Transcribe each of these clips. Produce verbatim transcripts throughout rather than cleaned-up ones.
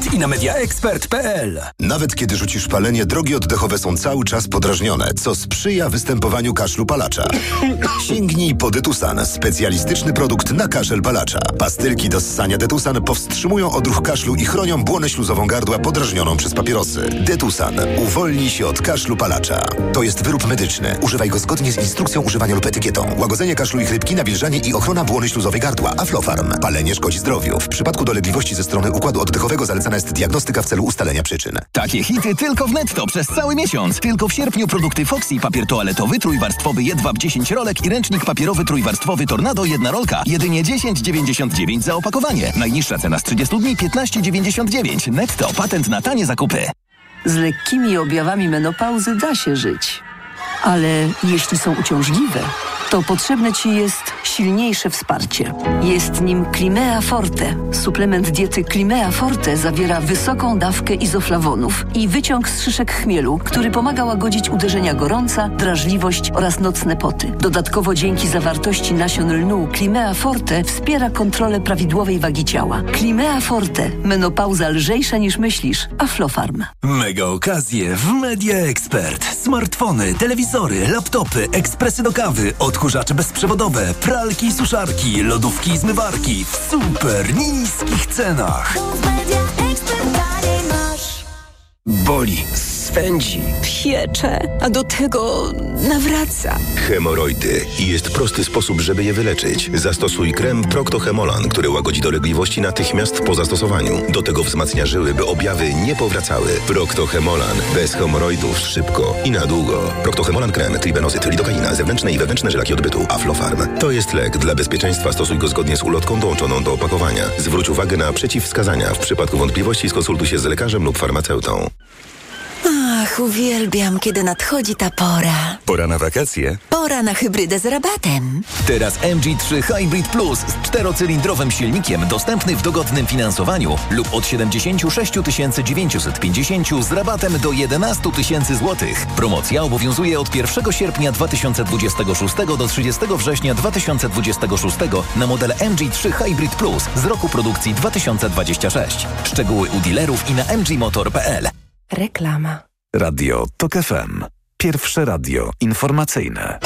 ekspert i na media ekspert kropka p l. Nawet kiedy rzucisz palenie, drogi oddechowe są cały czas podrażnione, co sprzyja występowaniu kaszlu palacza. Sięgnij po Detusan, specjalistyczny produkt na kaszel palacza. Pastylki do ssania Detusan powstrzymują odruch kaszlu i chronią błonę śluzową gardła podrażnioną przez papierosy. Detusan. Uwolnij się od kaszlu palacza. To jest wyrób medyczny. Używaj go zgodnie z instrukcją używania lub etykietą. Łagodzenie kaszlu i chrypki, nawilżanie i ochrona błony śluzowej gardła. Aflofarm. Palenie szkodzi zdrowiu. W przypadku dolegliwości ze strony układu oddechowego zalecana jest diagnostyka w celu ustalenia przyczyn. Takie hity tylko w Netto przez cały miesiąc. Tylko w sierpniu produkty Foxy, papier toaletowy, trójwarstwowy Jedwab dziesięć rolek i ręcznik papierowy trójwarstwowy Tornado jedna rolka. Jedynie dziesięć dziewięćdziesiąt dziewięć za opakowanie. Najniższa cena z trzydziestu dni piętnaście dziewięćdziesiąt dziewięć. Netto. Patent na tanie zakupy. Z lekkimi objawami menopauzy da się żyć. Ale jeśli są uciążliwe, to potrzebne Ci jest silniejsze wsparcie. Jest nim Climea Forte. Suplement diety Climea Forte zawiera wysoką dawkę izoflawonów i wyciąg z szyszek chmielu, który pomaga łagodzić uderzenia gorąca, drażliwość oraz nocne poty. Dodatkowo dzięki zawartości nasion lnu Climea Forte wspiera kontrolę prawidłowej wagi ciała. Climea Forte. Menopauza lżejsza niż myślisz. Aflofarm. Mega okazje w Media Expert. Smartfony, telewizory, laptopy, ekspresy do kawy, odkurzacze bezprzewodowe, pralki i suszarki, lodówki i zmywarki w super niskich cenach. Boli, swędzi, piecze, a do tego nawraca. Hemoroidy. I jest prosty sposób, żeby je wyleczyć. Zastosuj krem Procto-Hemolan, który łagodzi dolegliwości natychmiast po zastosowaniu. Do tego wzmacnia żyły, by objawy nie powracały. Procto-Hemolan. Bez hemoroidów szybko i na długo. Procto-Hemolan krem, tribenozyt, lidokaina, zewnętrzne i wewnętrzne żelaki odbytu. Aflofarm. To jest lek. Dla bezpieczeństwa stosuj go zgodnie z ulotką dołączoną do opakowania. Zwróć uwagę na przeciwwskazania. W przypadku wątpliwości skonsultuj się z lekarzem lub farmaceutą. Ach, uwielbiam, kiedy nadchodzi ta pora. Pora na wakacje? Pora na hybrydę z rabatem. Teraz M G trzy Hybrid Plus z czterocylindrowym silnikiem dostępny w dogodnym finansowaniu lub od siedemdziesiąt sześć tysięcy dziewięćset pięćdziesiąt z rabatem do jedenaście tysięcy złotych. Promocja obowiązuje od pierwszego sierpnia dwa tysiące dwudziestego szóstego do trzydziestego września dwa tysiące dwudziestego szóstego na modele M G trzy Hybrid Plus z roku produkcji dwa tysiące dwudziestego szóstego. Szczegóły u dealerów i na m g motor kropka p l. Reklama. Radio Tok F M. Pierwsze radio informacyjne.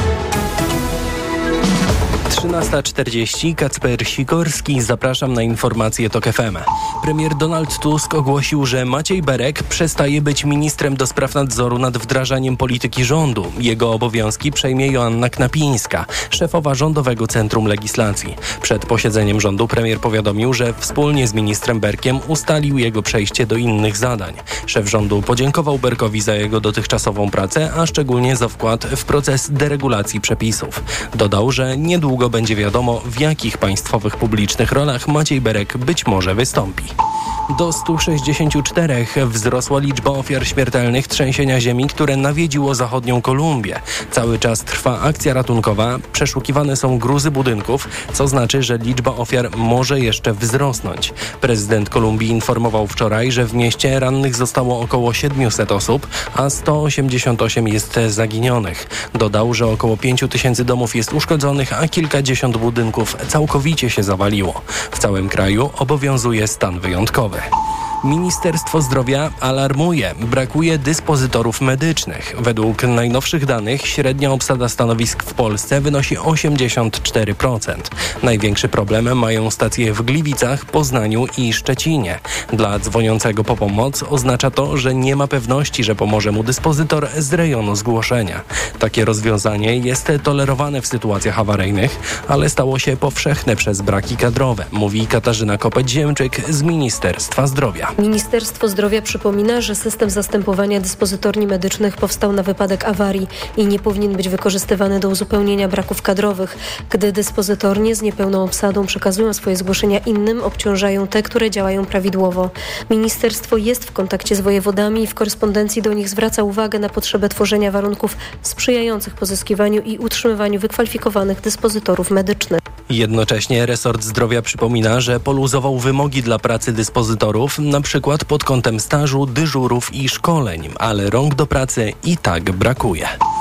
trzynasta czterdzieści. Kacper Sikorski. Zapraszam na informacje Tok F M. Premier Donald Tusk ogłosił, że Maciej Berek przestaje być ministrem do spraw nadzoru nad wdrażaniem polityki rządu. Jego obowiązki przejmie Joanna Knapińska, szefowa Rządowego Centrum Legislacji. Przed posiedzeniem rządu premier powiadomił, że wspólnie z ministrem Berkiem ustalił jego przejście do innych zadań. Szef rządu podziękował Berkowi za jego dotychczasową pracę, a szczególnie za wkład w proces deregulacji przepisów. Dodał, że niedługo będzie wiadomo, w jakich państwowych publicznych rolach Maciej Berek być może wystąpi. Do stu sześćdziesięciu czterech wzrosła liczba ofiar śmiertelnych trzęsienia ziemi, które nawiedziło zachodnią Kolumbię. Cały czas trwa akcja ratunkowa, przeszukiwane są gruzy budynków, co znaczy, że liczba ofiar może jeszcze wzrosnąć. Prezydent Kolumbii informował wczoraj, że w mieście rannych zostało około siedmiuset osób, a sto osiemdziesiąt osiem jest zaginionych. Dodał, że około pięciu tysięcy domów jest uszkodzonych, a kilkadziesiąt budynków całkowicie się zawaliło. W całym kraju obowiązuje stan wyjątkowy. Ministerstwo Zdrowia alarmuje. Brakuje dyspozytorów medycznych. Według najnowszych danych średnia obsada stanowisk w Polsce wynosi osiemdziesiąt cztery procent. Największy problem mają stacje w Gliwicach, Poznaniu i Szczecinie. Dla dzwoniącego po pomoc oznacza to, że nie ma pewności, że pomoże mu dyspozytor z rejonu zgłoszenia. Takie rozwiązanie jest tolerowane w sytuacjach awaryjnych, ale stało się powszechne przez braki kadrowe, mówi Katarzyna Kopeć-Ziemczyk z Ministerstwa Zdrowia. Ministerstwo Zdrowia przypomina, że system zastępowania dyspozytorni medycznych powstał na wypadek awarii i nie powinien być wykorzystywany do uzupełnienia braków kadrowych. Gdy dyspozytornie z niepełną obsadą przekazują swoje zgłoszenia innym, obciążają te, które działają prawidłowo. Ministerstwo jest w kontakcie z wojewodami i w korespondencji do nich zwraca uwagę na potrzebę tworzenia warunków sprzyjających pozyskiwaniu i utrzymywaniu wykwalifikowanych dyspozytorów medycznych. Jednocześnie resort zdrowia przypomina, że poluzował wymogi dla pracy dyspozytorów, na przykład pod kątem stażu, dyżurów i szkoleń, ale rąk do pracy i tak brakuje.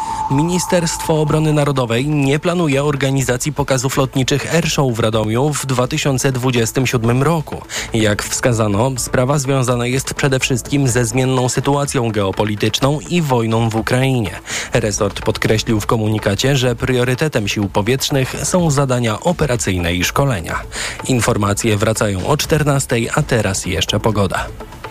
Ministerstwo Obrony Narodowej nie planuje organizacji pokazów lotniczych Airshow w Radomiu w dwa tysiące dwudziestym siódmym roku. Jak wskazano, sprawa związana jest przede wszystkim ze zmienną sytuacją geopolityczną i wojną w Ukrainie. Resort podkreślił w komunikacie, że priorytetem sił powietrznych są zadania operacyjne i szkolenia. Informacje wracają o czternastej, a teraz jeszcze pogoda.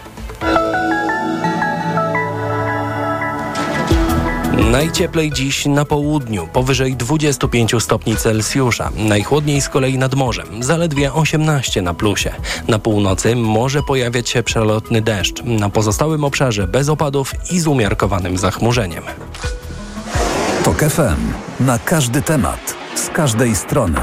Najcieplej dziś na południu, powyżej dwudziestu pięciu stopni Celsjusza. Najchłodniej z kolei nad morzem, zaledwie osiemnaście na plusie. Na północy może pojawiać się przelotny deszcz. Na pozostałym obszarze bez opadów i z umiarkowanym zachmurzeniem. TOK F M. Na każdy temat, z każdej strony.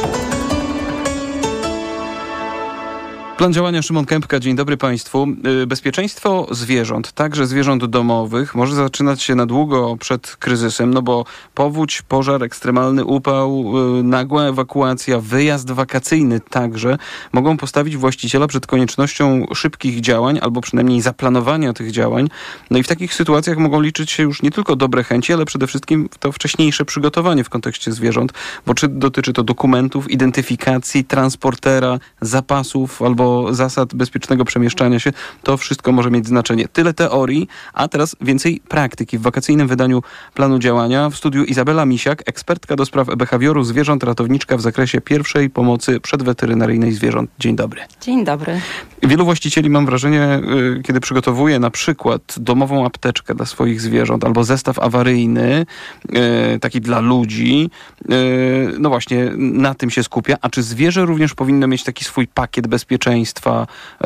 Plan działania Szymon Kępka. Dzień dobry Państwu. Bezpieczeństwo zwierząt, także zwierząt domowych, może zaczynać się na długo przed kryzysem, no bo powódź, pożar, ekstremalny upał, nagła ewakuacja, wyjazd wakacyjny także mogą postawić właściciela przed koniecznością szybkich działań albo przynajmniej zaplanowania tych działań. No i w takich sytuacjach mogą liczyć się już nie tylko dobre chęci, ale przede wszystkim to wcześniejsze przygotowanie w kontekście zwierząt, bo czy dotyczy to dokumentów, identyfikacji, transportera, zapasów albo zasad bezpiecznego przemieszczania się, to wszystko może mieć znaczenie. Tyle teorii, a teraz więcej praktyki w wakacyjnym wydaniu planu działania. W studiu Izabela Misiak, ekspertka do spraw behawioru zwierząt, ratowniczka w zakresie pierwszej pomocy przedweterynaryjnej zwierząt. Dzień dobry. Dzień dobry. Wielu właścicieli, mam wrażenie, kiedy przygotowuje na przykład domową apteczkę dla swoich zwierząt albo zestaw awaryjny, taki dla ludzi, no właśnie na tym się skupia. A czy zwierzę również powinno mieć taki swój pakiet bezpieczeństwa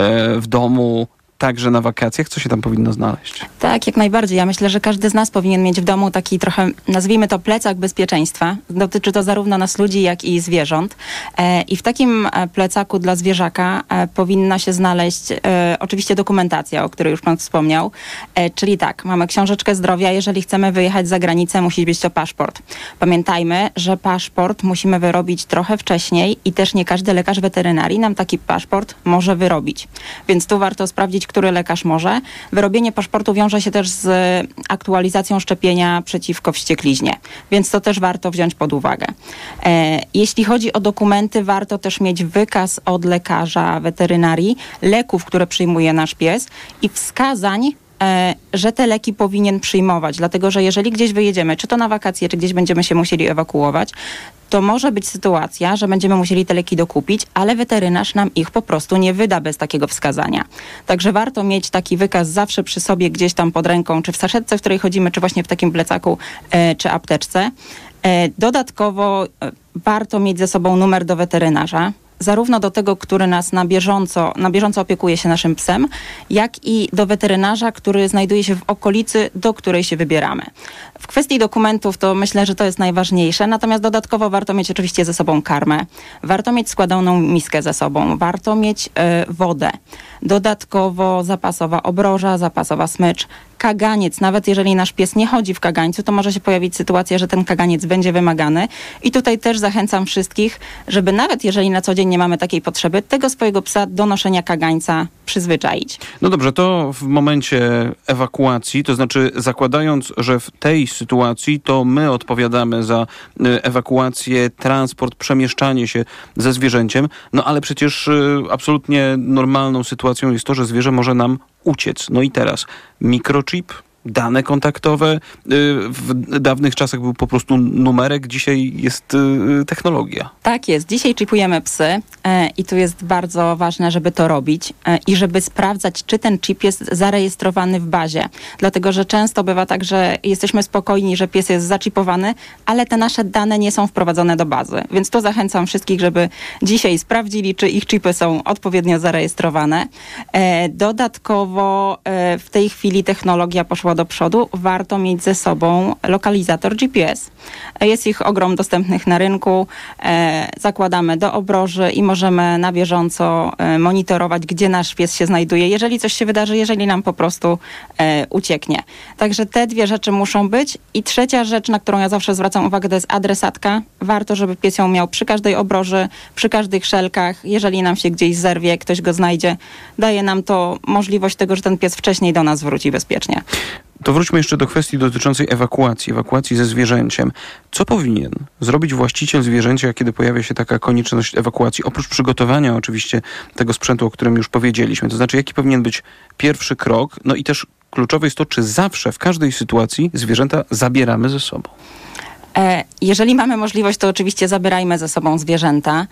w domu, także na wakacjach? Co się tam powinno znaleźć? Tak, jak najbardziej. Ja myślę, że każdy z nas powinien mieć w domu taki trochę, nazwijmy to, plecak bezpieczeństwa. Dotyczy to zarówno nas ludzi, jak i zwierząt. E, I w takim plecaku dla zwierzaka e, powinna się znaleźć e, oczywiście dokumentacja, o której już Pan wspomniał. E, czyli tak, mamy książeczkę zdrowia. Jeżeli chcemy wyjechać za granicę, musi być to paszport. Pamiętajmy, że paszport musimy wyrobić trochę wcześniej i też nie każdy lekarz weterynarii nam taki paszport może wyrobić. Więc tu warto sprawdzić, który lekarz może. Wyrobienie paszportu wiąże się też z aktualizacją szczepienia przeciwko wściekliźnie, więc to też warto wziąć pod uwagę. E, jeśli chodzi o dokumenty, warto też mieć wykaz od lekarza weterynarii leków, które przyjmuje nasz pies i wskazań, E, że te leki powinien przyjmować, dlatego że jeżeli gdzieś wyjedziemy, czy to na wakacje, czy gdzieś będziemy się musieli ewakuować, to może być sytuacja, że będziemy musieli te leki dokupić, ale weterynarz nam ich po prostu nie wyda bez takiego wskazania. Także warto mieć taki wykaz zawsze przy sobie, gdzieś tam pod ręką, czy w saszetce, w której chodzimy, czy właśnie w takim plecaku, e, czy apteczce. E, dodatkowo e, warto mieć ze sobą numer do weterynarza, zarówno do tego, który nas na bieżąco, na bieżąco opiekuje się naszym psem, jak i do weterynarza, który znajduje się w okolicy, do której się wybieramy. W kwestii dokumentów to myślę, że to jest najważniejsze, natomiast dodatkowo warto mieć oczywiście ze sobą karmę, warto mieć składaną miskę ze sobą, warto mieć y, wodę, dodatkowo zapasowa obroża, zapasowa smycz, kaganiec. Nawet jeżeli nasz pies nie chodzi w kagańcu, to może się pojawić sytuacja, że ten kaganiec będzie wymagany i tutaj też zachęcam wszystkich, żeby nawet jeżeli na co dzień nie mamy takiej potrzeby, tego swojego psa do noszenia kagańca przyzwyczaić. No dobrze, to w momencie ewakuacji, to znaczy zakładając, że w tej sytuacji to my odpowiadamy za ewakuację, transport, przemieszczanie się ze zwierzęciem, no ale przecież absolutnie normalną sytuacją jest to, że zwierzę może nam uciec. No i teraz mikrochip, dane kontaktowe. W dawnych czasach był po prostu numerek, dzisiaj jest technologia. Tak jest. Dzisiaj chipujemy psy i tu jest bardzo ważne, żeby to robić i żeby sprawdzać, czy ten chip jest zarejestrowany w bazie. Dlatego, że często bywa tak, że jesteśmy spokojni, że pies jest zaczipowany, ale te nasze dane nie są wprowadzone do bazy. Więc tu zachęcam wszystkich, żeby dzisiaj sprawdzili, czy ich chipy są odpowiednio zarejestrowane. Dodatkowo w tej chwili technologia poszła do przodu, warto mieć ze sobą lokalizator G P S. Jest ich ogrom dostępnych na rynku. E, zakładamy do obroży i możemy na bieżąco e, monitorować, gdzie nasz pies się znajduje, jeżeli coś się wydarzy, jeżeli nam po prostu e, ucieknie. Także te dwie rzeczy muszą być. I trzecia rzecz, na którą ja zawsze zwracam uwagę, to jest adresatka. Warto, żeby pies ją miał przy każdej obroży, przy każdych szelkach. Jeżeli nam się gdzieś zerwie, ktoś go znajdzie, daje nam to możliwość tego, że ten pies wcześniej do nas wróci bezpiecznie. To wróćmy jeszcze do kwestii dotyczącej ewakuacji, ewakuacji ze zwierzęciem. Co powinien zrobić właściciel zwierzęcia, kiedy pojawia się taka konieczność ewakuacji? Oprócz przygotowania oczywiście tego sprzętu, o którym już powiedzieliśmy. To znaczy, jaki powinien być pierwszy krok? No i też kluczowe jest to, czy zawsze, w każdej sytuacji zwierzęta zabieramy ze sobą. Jeżeli mamy możliwość, to oczywiście zabierajmy ze sobą zwierzęta.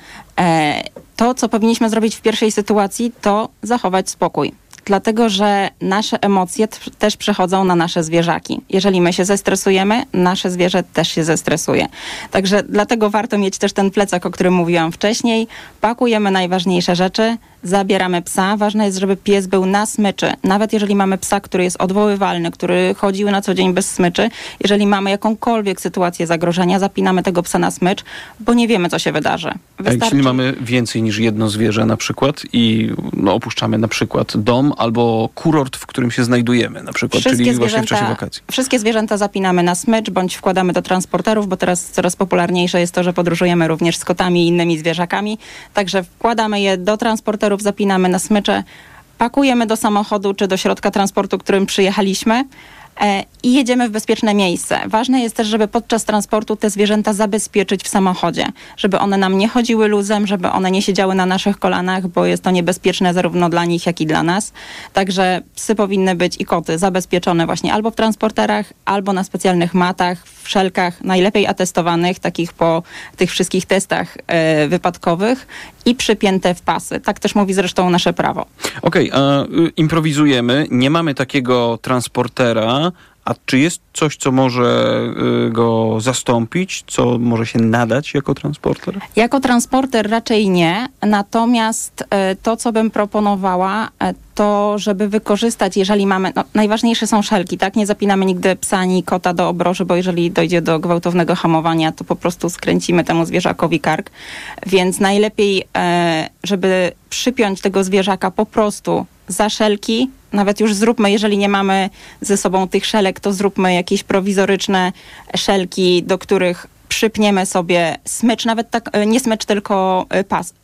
To, co powinniśmy zrobić w pierwszej sytuacji, to zachować spokój. Dlatego, że nasze emocje t- też przechodzą na nasze zwierzaki. Jeżeli my się zestresujemy, nasze zwierzę też się zestresuje. Także dlatego warto mieć też ten plecak, o którym mówiłam wcześniej. Pakujemy najważniejsze rzeczy, zabieramy psa. Ważne jest, żeby pies był na smyczy. Nawet jeżeli mamy psa, który jest odwoływalny, który chodził na co dzień bez smyczy, jeżeli mamy jakąkolwiek sytuację zagrożenia, zapinamy tego psa na smycz, bo nie wiemy, co się wydarzy. Wystarczy... A jeśli mamy więcej niż jedno zwierzę na przykład i no, opuszczamy na przykład dom albo kurort, w którym się znajdujemy na przykład, wszystkie czyli właśnie w czasie wakacji. Wszystkie zwierzęta zapinamy na smycz bądź wkładamy do transporterów, bo teraz coraz popularniejsze jest to, że podróżujemy również z kotami i innymi zwierzakami. Także wkładamy je do transporterów, zapinamy na smycze, pakujemy do samochodu czy do środka transportu, którym przyjechaliśmy e, i jedziemy w bezpieczne miejsce. Ważne jest też, żeby podczas transportu te zwierzęta zabezpieczyć w samochodzie, żeby one nam nie chodziły luzem, żeby one nie siedziały na naszych kolanach, bo jest to niebezpieczne zarówno dla nich, jak i dla nas. Także psy powinny być i koty zabezpieczone właśnie albo w transporterach, albo na specjalnych matach, w szelkach, najlepiej atestowanych, takich po tych wszystkich testach e, wypadkowych i przypięte w pasy. Tak też mówi zresztą nasze prawo. Okej, okay, a y, improwizujemy, nie mamy takiego transportera, a czy jest coś, co może y, go zastąpić, co może się nadać jako transporter? Jako transporter raczej nie, natomiast y, to, co bym proponowała, y, to żeby wykorzystać, jeżeli mamy, no, najważniejsze są szelki, tak? Nie zapinamy nigdy psa ani kota do obroży, bo jeżeli dojdzie do gwałtownego hamowania, to po prostu skręcimy temu zwierzakowi kark. Więc najlepiej, y, żeby przypiąć tego zwierzaka po prostu za szelki. Nawet już zróbmy, jeżeli nie mamy ze sobą tych szelek, to zróbmy jakieś prowizoryczne szelki, do których przypniemy sobie smycz, nawet tak, nie smycz, tylko pas.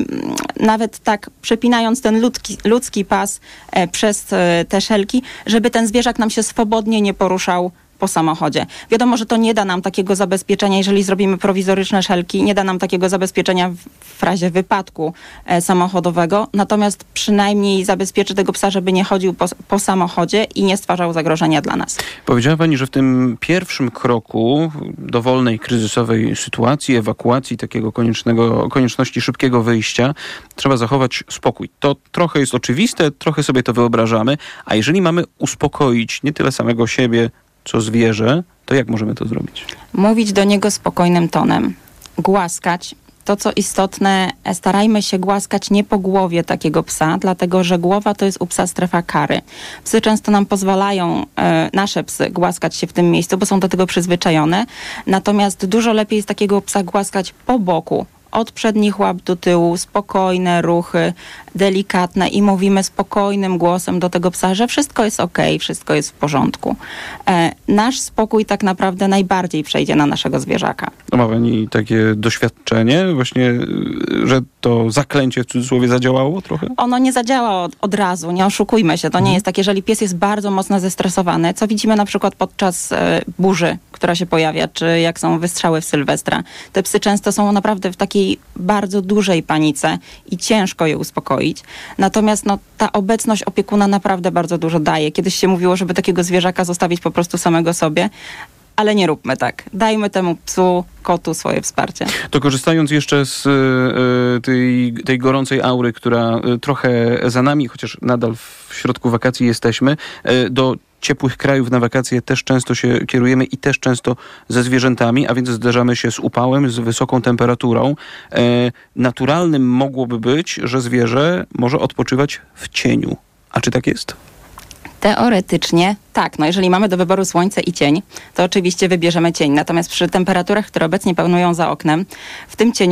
Nawet tak przypinając ten ludzki, ludzki pas przez te szelki, żeby ten zwierzak nam się swobodnie nie poruszał po samochodzie. Wiadomo, że to nie da nam takiego zabezpieczenia, jeżeli zrobimy prowizoryczne szelki, nie da nam takiego zabezpieczenia w, w razie wypadku e, samochodowego, natomiast przynajmniej zabezpieczy tego psa, żeby nie chodził po, po samochodzie i nie stwarzał zagrożenia dla nas. Powiedziała pani, że w tym pierwszym kroku dowolnej kryzysowej sytuacji, ewakuacji, takiego koniecznego, konieczności szybkiego wyjścia, trzeba zachować spokój. To trochę jest oczywiste, trochę sobie to wyobrażamy, a jeżeli mamy uspokoić nie tyle samego siebie, co zwierzę, to jak możemy to zrobić? Mówić do niego spokojnym tonem, głaskać. To, co istotne, starajmy się głaskać nie po głowie takiego psa, dlatego że głowa to jest u psa strefa kary. Psy często nam pozwalają, e, nasze psy, głaskać się w tym miejscu, bo są do tego przyzwyczajone. Natomiast dużo lepiej jest takiego psa głaskać po boku. Od przednich łap do tyłu, spokojne ruchy, delikatne i mówimy spokojnym głosem do tego psa, że wszystko jest okej, wszystko jest w porządku. E, nasz spokój tak naprawdę najbardziej przejdzie na naszego zwierzaka. No ma pani takie doświadczenie właśnie, że to zaklęcie w cudzysłowie zadziałało trochę? Ono nie zadziała od, od razu, nie oszukujmy się. To nie jest tak, jeżeli pies jest bardzo mocno zestresowany, co widzimy na przykład podczas e, burzy, która się pojawia, czy jak są wystrzały w Sylwestra. Te psy często są naprawdę w takiej bardzo dużej panice i ciężko je uspokoić. Natomiast no, ta obecność opiekuna naprawdę bardzo dużo daje. Kiedyś się mówiło, żeby takiego zwierzaka zostawić po prostu samego sobie, ale nie róbmy tak. Dajmy temu psu, kotu swoje wsparcie. To korzystając jeszcze z y, tej, tej gorącej aury, która y, trochę za nami, chociaż nadal w środku wakacji jesteśmy, y, do ciepłych krajów na wakacje też często się kierujemy i też często ze zwierzętami, a więc zderzamy się z upałem, z wysoką temperaturą. E, naturalnym mogłoby być, że zwierzę może odpoczywać w cieniu. A czy tak jest? Teoretycznie tak. No jeżeli mamy do wyboru słońce i cień, to oczywiście wybierzemy cień. Natomiast przy temperaturach, które obecnie panują za oknem, w tym cieniu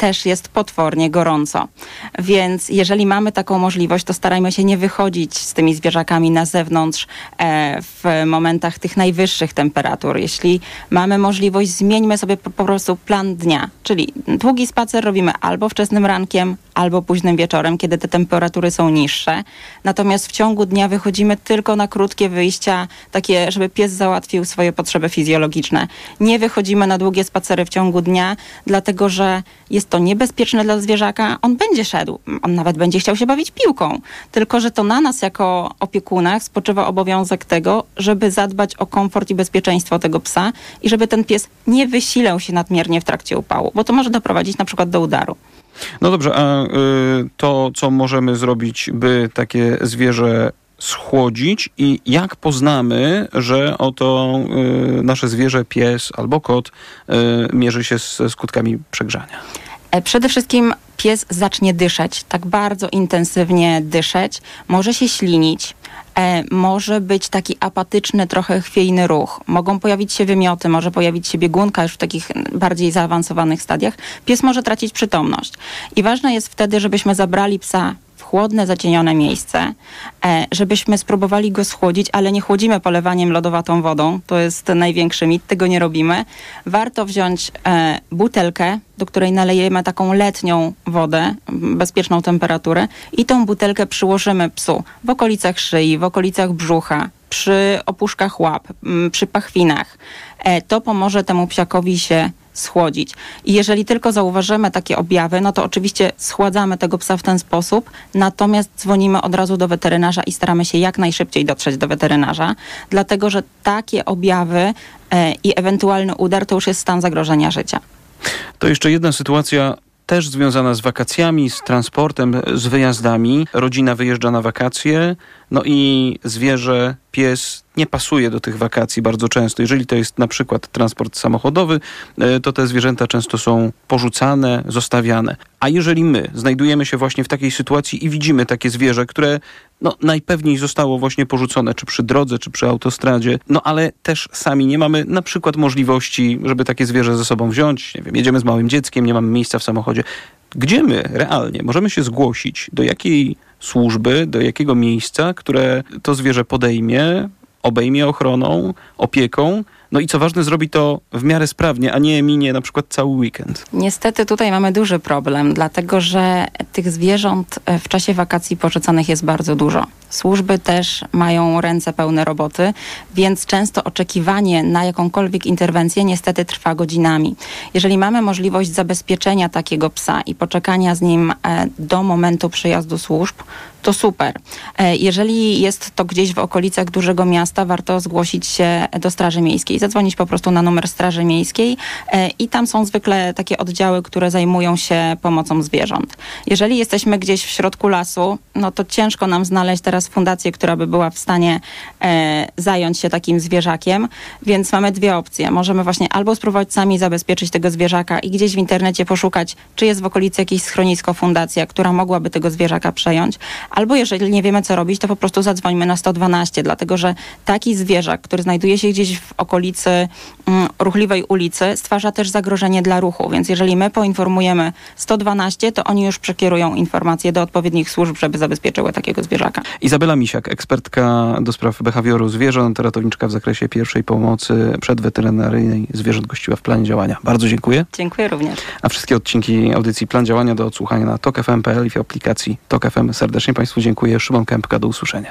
też jest potwornie gorąco. Więc jeżeli mamy taką możliwość, to starajmy się nie wychodzić z tymi zwierzakami na zewnątrz e, w momentach tych najwyższych temperatur. Jeśli mamy możliwość, zmieńmy sobie po, po prostu plan dnia, czyli długi spacer robimy albo wczesnym rankiem, albo późnym wieczorem, kiedy te temperatury są niższe. Natomiast w ciągu dnia wychodzimy tylko na krótkie wyjścia, takie, żeby pies załatwił swoje potrzeby fizjologiczne. Nie wychodzimy na długie spacery w ciągu dnia, dlatego że jest to niebezpieczne dla zwierzaka. On będzie szedł, on nawet będzie chciał się bawić piłką. Tylko że to na nas jako opiekunach spoczywa obowiązek tego, żeby zadbać o komfort i bezpieczeństwo tego psa i żeby ten pies nie wysilał się nadmiernie w trakcie upału, bo to może doprowadzić na przykład do udaru. No dobrze, a y, to, co możemy zrobić, by takie zwierzę schłodzić i jak poznamy, że oto y, nasze zwierzę, pies albo kot y, mierzy się ze skutkami przegrzania? Przede wszystkim pies zacznie dyszeć, tak bardzo intensywnie dyszeć, może się ślinić, e, może być taki apatyczny, trochę chwiejny ruch. Mogą pojawić się wymioty, może pojawić się biegunka już w takich bardziej zaawansowanych stadiach. Pies może tracić przytomność. I ważne jest wtedy, żebyśmy zabrali psa w chłodne, zacienione miejsce, e, żebyśmy spróbowali go schłodzić, ale nie chłodzimy polewaniem lodowatą wodą. To jest największy mit, tego nie robimy. Warto wziąć e, butelkę, do której nalejemy taką letnią wodę, bezpieczną temperaturę i tą butelkę przyłożymy psu w okolicach szyi, w okolicach brzucha, przy opuszkach łap, przy pachwinach. E, to pomoże temu psiakowi się schłodzić. I jeżeli tylko zauważymy takie objawy, no to oczywiście schładzamy tego psa w ten sposób, natomiast dzwonimy od razu do weterynarza i staramy się jak najszybciej dotrzeć do weterynarza, dlatego że takie objawy e, i ewentualny udar to już jest stan zagrożenia życia. To jeszcze jedna sytuacja też związana z wakacjami, z transportem, z wyjazdami. Rodzina wyjeżdża na wakacje, no i zwierzę, pies nie pasuje do tych wakacji bardzo często. Jeżeli to jest na przykład transport samochodowy, to te zwierzęta często są porzucane, zostawiane. A jeżeli my znajdujemy się właśnie w takiej sytuacji i widzimy takie zwierzę, które no, najpewniej zostało właśnie porzucone, czy przy drodze, czy przy autostradzie, no ale też sami nie mamy na przykład możliwości, żeby takie zwierzę ze sobą wziąć. Nie wiem, jedziemy z małym dzieckiem, nie mamy miejsca w samochodzie. Gdzie my realnie możemy się zgłosić? Do jakiej służby, do jakiego miejsca, które to zwierzę podejmie, obejmie ochroną, opieką, no i co ważne, zrobi to w miarę sprawnie, a nie minie na przykład cały weekend. Niestety tutaj mamy duży problem, dlatego że tych zwierząt w czasie wakacji porzucanych jest bardzo dużo. Służby też mają ręce pełne roboty, więc często oczekiwanie na jakąkolwiek interwencję niestety trwa godzinami. Jeżeli mamy możliwość zabezpieczenia takiego psa i poczekania z nim do momentu przyjazdu służb, to super. Jeżeli jest to gdzieś w okolicach dużego miasta, warto zgłosić się do Straży Miejskiej, zadzwonić po prostu na numer Straży Miejskiej i tam są zwykle takie oddziały, które zajmują się pomocą zwierząt. Jeżeli jesteśmy gdzieś w środku lasu, no to ciężko nam znaleźć teraz fundację, która by była w stanie e, zająć się takim zwierzakiem, więc mamy dwie opcje. Możemy właśnie albo spróbować sami zabezpieczyć tego zwierzaka i gdzieś w internecie poszukać, czy jest w okolicy jakieś schronisko, fundacja, która mogłaby tego zwierzaka przejąć, albo jeżeli nie wiemy, co robić, to po prostu zadzwońmy na sto dwanaście, dlatego że taki zwierzak, który znajduje się gdzieś w okolicy mm, ruchliwej ulicy, stwarza też zagrożenie dla ruchu, więc jeżeli my poinformujemy sto dwanaście, to oni już przekierują informacje do odpowiednich służb, żeby zabezpieczyły takiego zwierzaka. Izabela Misiak, ekspertka do spraw behawioru zwierząt, ratowniczka w zakresie pierwszej pomocy przedweterynaryjnej zwierząt, gościła w planie działania. Bardzo dziękuję. Dziękuję również. A wszystkie odcinki audycji Plan Działania do odsłuchania na tok f m kropka p l i w aplikacji Tok F M. Serdecznie Państwu dziękuję. Szymon Kępka, do usłyszenia.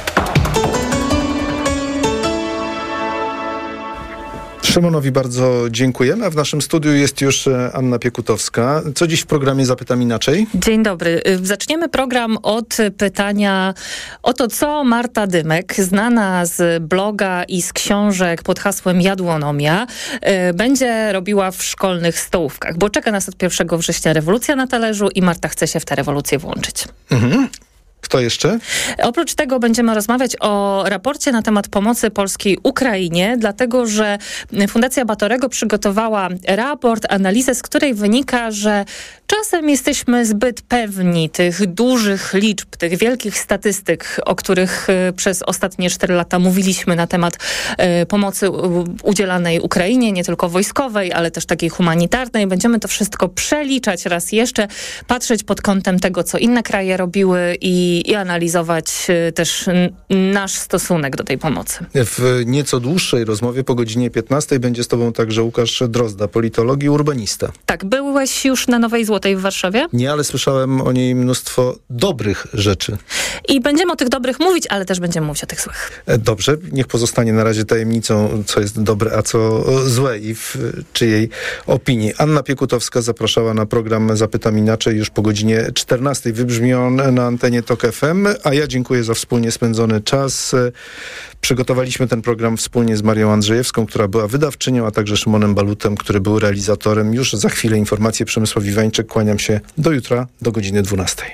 Szymonowi bardzo dziękujemy, a w naszym studiu jest już Anna Piekutowska. Co dziś w programie Zapytam Inaczej? Dzień dobry. Zaczniemy program od pytania o to, co Marta Dymek, znana z bloga i z książek pod hasłem Jadłonomia, będzie robiła w szkolnych stołówkach, bo czeka nas od pierwszego września rewolucja na talerzu i Marta chce się w tę rewolucję włączyć. Mhm. Kto jeszcze? Oprócz tego będziemy rozmawiać o raporcie na temat pomocy polskiej Ukrainie, dlatego że Fundacja Batorego przygotowała raport, analizę, z której wynika, że czasem jesteśmy zbyt pewni tych dużych liczb, tych wielkich statystyk, o których przez ostatnie cztery lata mówiliśmy na temat pomocy udzielanej Ukrainie, nie tylko wojskowej, ale też takiej humanitarnej. Będziemy to wszystko przeliczać raz jeszcze, patrzeć pod kątem tego, co inne kraje robiły i I, i analizować też n- nasz stosunek do tej pomocy. W nieco dłuższej rozmowie po godzinie piętnastej będzie z tobą także Łukasz Drozda, politolog i urbanista. Tak, byłeś już na Nowej Złotej w Warszawie? Nie, ale słyszałem o niej mnóstwo dobrych rzeczy. I będziemy o tych dobrych mówić, ale też będziemy mówić o tych złych. Dobrze, niech pozostanie na razie tajemnicą, co jest dobre, a co złe i w czyjej opinii. Anna Piekutowska zapraszała na program Zapytam Inaczej już po godzinie czternastej. Wybrzmi on na antenie Tok F M, a ja dziękuję za wspólnie spędzony czas. Przygotowaliśmy ten program wspólnie z Marią Andrzejewską, która była wydawczynią, a także Szymonem Balutem, który był realizatorem. Już za chwilę informacje. Przemysław Iwańczyk. Kłaniam się do jutra, do godziny dwunastej.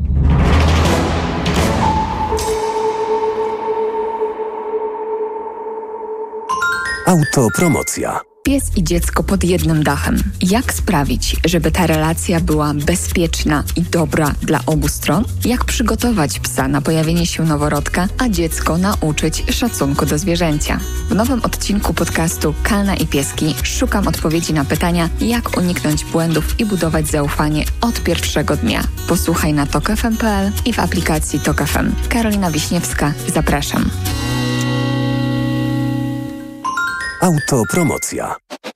Autopromocja. Pies i dziecko pod jednym dachem. Jak sprawić, żeby ta relacja była bezpieczna i dobra dla obu stron? Jak przygotować psa na pojawienie się noworodka, a dziecko nauczyć szacunku do zwierzęcia? W nowym odcinku podcastu Kalna i Pieski szukam odpowiedzi na pytania, jak uniknąć błędów i budować zaufanie od pierwszego dnia. Posłuchaj na tok f m kropka p l i w aplikacji Tok F M. Karolina Wiśniewska, zapraszam. Autopromocja.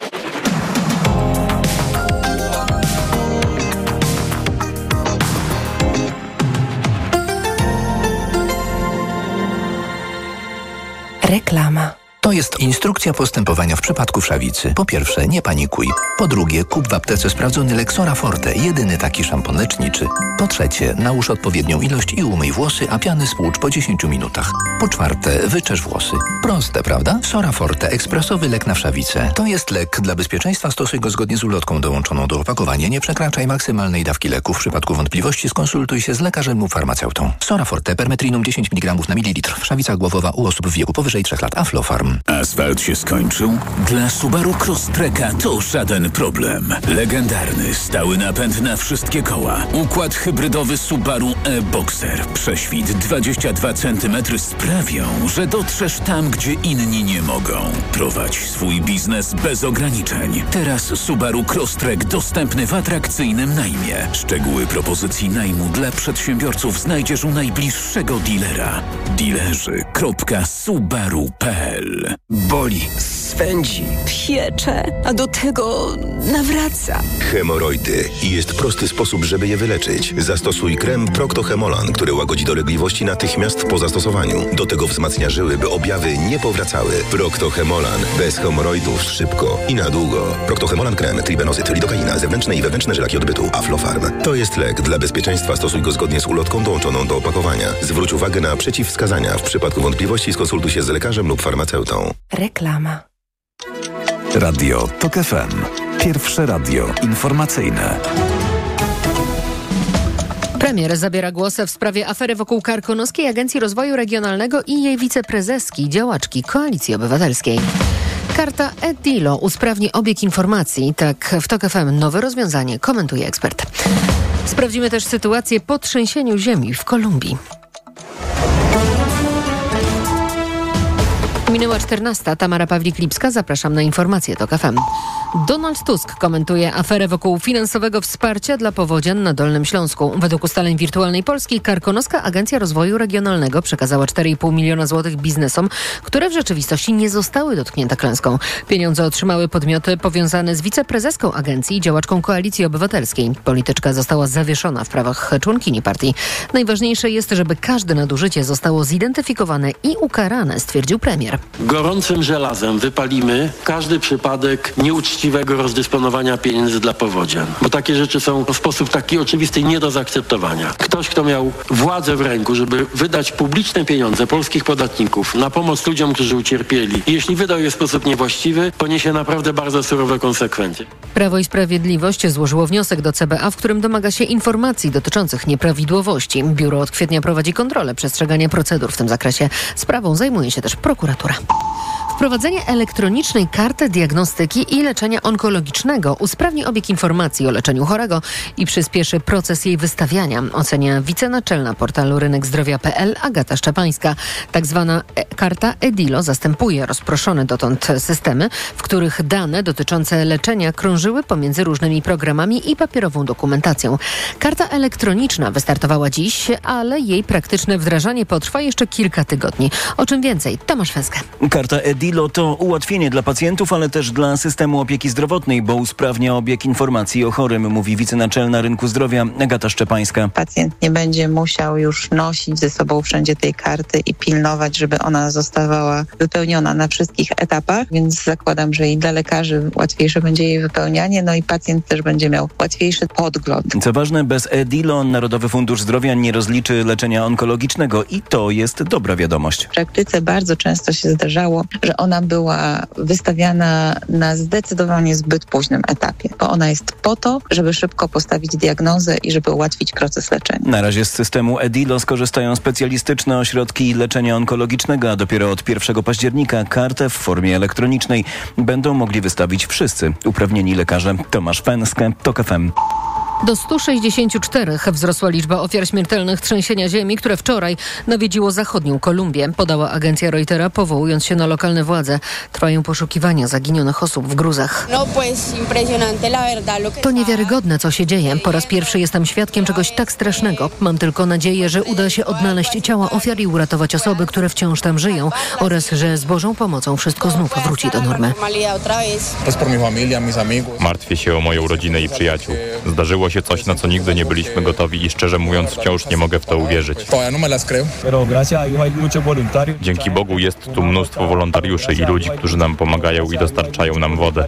Reklama. To jest instrukcja postępowania w przypadku wszawicy. Po pierwsze, nie panikuj. Po drugie, kup w aptece sprawdzony Lexora Forte, jedyny taki szampon leczniczy. Po trzecie, nałóż odpowiednią ilość i umyj włosy, a piany spłucz po dziesięciu minutach. Po czwarte, wyczesz włosy. Proste, prawda? Sora Forte, ekspresowy lek na wszawicę. To jest lek. Dla bezpieczeństwa stosuj go zgodnie z ulotką dołączoną do opakowania. Nie przekraczaj maksymalnej dawki leku. W przypadku wątpliwości skonsultuj się z lekarzem lub farmaceutą. Sora Forte, permetrinum dziesięć miligramów na mililitr. Wszawica głowowa u osób w wieku powyżej trzech lat. Aflofarm. Asfalt się skończył? Dla Subaru Crosstreka to żaden problem. Legendarny, stały napęd na wszystkie koła. Układ hybrydowy Subaru e-Boxer. Prześwit dwadzieścia dwa centymetry sprawią, że dotrzesz tam, gdzie inni nie mogą. Prowadź swój biznes bez ograniczeń. Teraz Subaru Crosstrek dostępny w atrakcyjnym najmie. Szczegóły propozycji najmu dla przedsiębiorców znajdziesz u najbliższego dealera. Dilerzy kropka subaru kropka p l. Boli, swędzi, piecze, a do tego nawraca. Hemoroidy. I jest prosty sposób, żeby je wyleczyć. Zastosuj krem Procto-Hemolan, który łagodzi dolegliwości natychmiast po zastosowaniu. Do tego wzmacnia żyły, by objawy nie powracały. Procto-Hemolan. Bez hemoroidów szybko i na długo. Procto-Hemolan krem, tribenozyt, lidokaina, zewnętrzne i wewnętrzne żylaki odbytu. Aflofarm. To jest lek. Dla bezpieczeństwa stosuj go zgodnie z ulotką dołączoną do opakowania. Zwróć uwagę na przeciwwskazania. W przypadku wątpliwości skonsultuj się z lekarzem lub farmaceutą. Reklama. Radio Tok F M. Pierwsze radio informacyjne. Premier zabiera głos w sprawie afery wokół Karkonoskiej Agencji Rozwoju Regionalnego i jej wiceprezeski, działaczki Koalicji Obywatelskiej. Karta e-Dilo usprawni obieg informacji. Tak w Tok F M nowe rozwiązanie komentuje ekspert. Sprawdzimy też sytuację po trzęsieniu ziemi w Kolumbii. Minęła czternasta. Tamara Pawlik-Lipska. Zapraszam na informacje Tok F M. Donald Tusk komentuje aferę wokół finansowego wsparcia dla powodzian na Dolnym Śląsku. Według ustaleń Wirtualnej Polski Karkonoska Agencja Rozwoju Regionalnego przekazała cztery i pół miliona złotych biznesom, które w rzeczywistości nie zostały dotknięte klęską. Pieniądze otrzymały podmioty powiązane z wiceprezeską agencji i działaczką Koalicji Obywatelskiej. Polityczka została zawieszona w prawach członkini partii. Najważniejsze jest, żeby każde nadużycie zostało zidentyfikowane i ukarane, stwierdził premier. Gorącym żelazem wypalimy każdy przypadek nieuczciwego rozdysponowania pieniędzy dla powodzian. Bo takie rzeczy są w sposób taki oczywisty nie do zaakceptowania. Ktoś, kto miał władzę w ręku, żeby wydać publiczne pieniądze polskich podatników na pomoc ludziom, którzy ucierpieli, i jeśli wydał je w sposób niewłaściwy, poniesie naprawdę bardzo surowe konsekwencje. Prawo i Sprawiedliwość złożyło wniosek do C B A, w którym domaga się informacji dotyczących nieprawidłowości. Biuro od kwietnia prowadzi kontrolę przestrzegania procedur w tym zakresie. Sprawą zajmuje się też prokuratura. Wprowadzenie elektronicznej karty diagnostyki i leczenia onkologicznego usprawni obieg informacji o leczeniu chorego i przyspieszy proces jej wystawiania, ocenia wicenaczelna portalu rynek zdrowia kropka p l Agata Szczepańska. Tak zwana e- karta EDILO zastępuje rozproszone dotąd systemy, w których dane dotyczące leczenia krążyły pomiędzy różnymi programami i papierową dokumentacją. Karta elektroniczna wystartowała dziś, ale jej praktyczne wdrażanie potrwa jeszcze kilka tygodni. O czym więcej? Tomasz Węskę. Karta EDILO to ułatwienie dla pacjentów, ale też dla systemu opieki zdrowotnej, bo usprawnia obieg informacji o chorym, mówi wicenaczelna rynku zdrowia Agata Szczepańska. Pacjent nie będzie musiał już nosić ze sobą wszędzie tej karty i pilnować, żeby ona zostawała wypełniona na wszystkich etapach, więc zakładam, że i dla lekarzy łatwiejsze będzie jej wypełnianie, no i pacjent też będzie miał łatwiejszy podgląd. Co ważne, bez EDILO Narodowy Fundusz Zdrowia nie rozliczy leczenia onkologicznego i to jest dobra wiadomość. W praktyce bardzo często się zdarzało, że ona była wystawiana na zdecydowanie zbyt późnym etapie, bo ona jest po to, żeby szybko postawić diagnozę i żeby ułatwić proces leczenia. Na razie z systemu EDILO skorzystają specjalistyczne ośrodki leczenia onkologicznego, a dopiero od pierwszego października kartę w formie elektronicznej będą mogli wystawić wszyscy uprawnieni lekarze. Tomasz Pęskę, TOK F M. Do stu sześćdziesięciu czterech wzrosła liczba ofiar śmiertelnych trzęsienia ziemi, które wczoraj nawiedziło zachodnią Kolumbię, podała agencja Reutera, powołując się na lokalne władze. Trwają poszukiwania zaginionych osób w gruzach. To niewiarygodne, co się dzieje. Po raz pierwszy jestem świadkiem czegoś tak strasznego. Mam tylko nadzieję, że uda się odnaleźć ciała ofiar i uratować osoby, które wciąż tam żyją, oraz że z Bożą pomocą wszystko znów wróci do normy. Martwię się o moją rodzinę i przyjaciół. Zdarzyło się coś, na co nigdy nie byliśmy gotowi i szczerze mówiąc wciąż nie mogę w to uwierzyć. Dzięki Bogu jest tu mnóstwo wolontariuszy i ludzi, którzy nam pomagają i dostarczają nam wodę.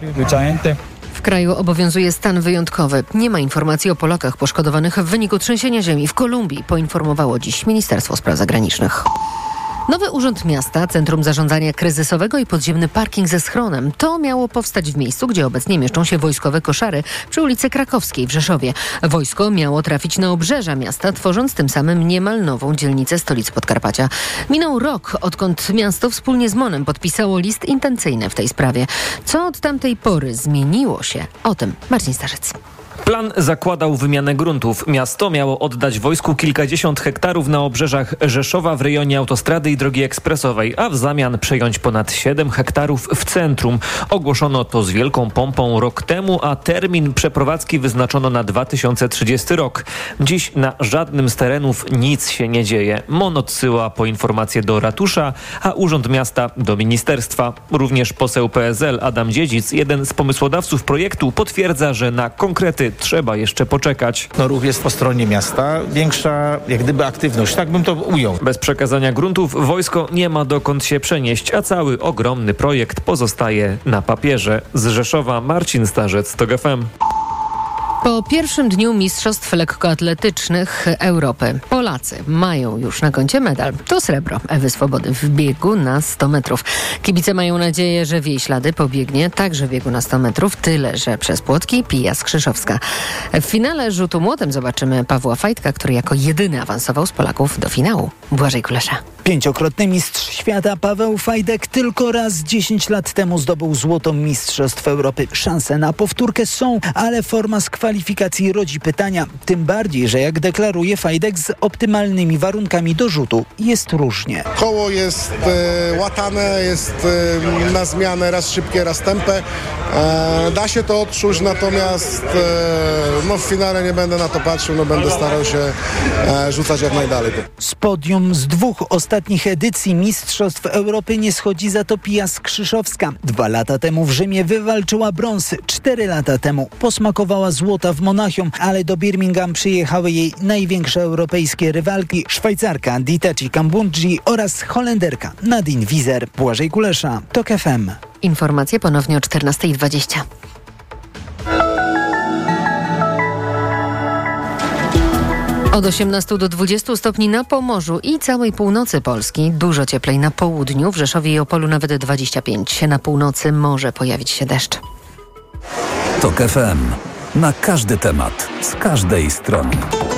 W kraju obowiązuje stan wyjątkowy. Nie ma informacji o Polakach poszkodowanych w wyniku trzęsienia ziemi w Kolumbii, poinformowało dziś Ministerstwo Spraw Zagranicznych. Nowy Urząd Miasta, Centrum Zarządzania Kryzysowego i podziemny parking ze schronem. To miało powstać w miejscu, gdzie obecnie mieszczą się wojskowe koszary przy ulicy Krakowskiej w Rzeszowie. Wojsko miało trafić na obrzeża miasta, tworząc tym samym niemal nową dzielnicę stolicy Podkarpacia. Minął rok, odkąd miasto wspólnie z MON-em podpisało list intencyjny w tej sprawie. Co od tamtej pory zmieniło się? O tym Marcin Starzec. Plan zakładał wymianę gruntów. Miasto miało oddać wojsku kilkadziesiąt hektarów na obrzeżach Rzeszowa w rejonie autostrady i drogi ekspresowej, a w zamian przejąć ponad siedem hektarów w centrum. Ogłoszono to z wielką pompą rok temu, a termin przeprowadzki wyznaczono na dwa tysiące trzydziesty rok. Dziś na żadnym z terenów nic się nie dzieje. MON odsyła po informacje do ratusza, a Urząd Miasta do ministerstwa. Również poseł P S L Adam Dziedzic, jeden z pomysłodawców projektu, potwierdza, że na konkrety trzeba jeszcze poczekać. No, ruch jest po stronie miasta, większa jak gdyby aktywność, tak bym to ujął. Bez przekazania gruntów wojsko nie ma dokąd się przenieść, a cały ogromny projekt pozostaje na papierze. Z Rzeszowa Marcin Starzec, TOK F M. Po pierwszym dniu Mistrzostw Lekkoatletycznych Europy Polacy mają już na koncie medal. To srebro Ewy Swobody w biegu na sto metrów. Kibice mają nadzieję, że w jej ślady pobiegnie także w biegu na sto metrów, tyle że przez płotki Pija Skrzyszowska. W finale rzutu młotem zobaczymy Pawła Fajtka, który jako jedyny awansował z Polaków do finału. Błażej Kulesza. Pięciokrotny mistrz świata Paweł Fajdek tylko raz dziesięć lat temu zdobył złoto Mistrzostw Europy. Szanse na powtórkę są, ale forma z kwalifikacji rodzi pytania. Tym bardziej, że jak deklaruje Fajdek, z optymalnymi warunkami do rzutu jest różnie. Koło jest e, łatane, jest e, na zmianę raz szybkie, raz tępe. E, da się to odczuć, natomiast e, no w finale nie będę na to patrzył, no będę starał się e, rzucać jak najdalej. Z podium z dwóch ostatnich ostatnich edycji Mistrzostw Europy nie schodzi za to Pia Skrzyszowska. Dwa lata temu w Rzymie wywalczyła brąz. Cztery lata temu posmakowała złota w Monachium, ale do Birmingham przyjechały jej największe europejskie rywalki, Szwajcarka Didace Kambundji oraz Holenderka Nadine Wieser. Błażej Kulesza, TOK F M. Informacje ponownie o czternasta dwadzieścia. Od osiemnastu do dwudziestu stopni na Pomorzu i całej północy Polski. Dużo cieplej na południu, w Rzeszowie i Opolu nawet dwadzieścia pięć. Na północy może pojawić się deszcz. TOK F M. Na każdy temat, z każdej strony.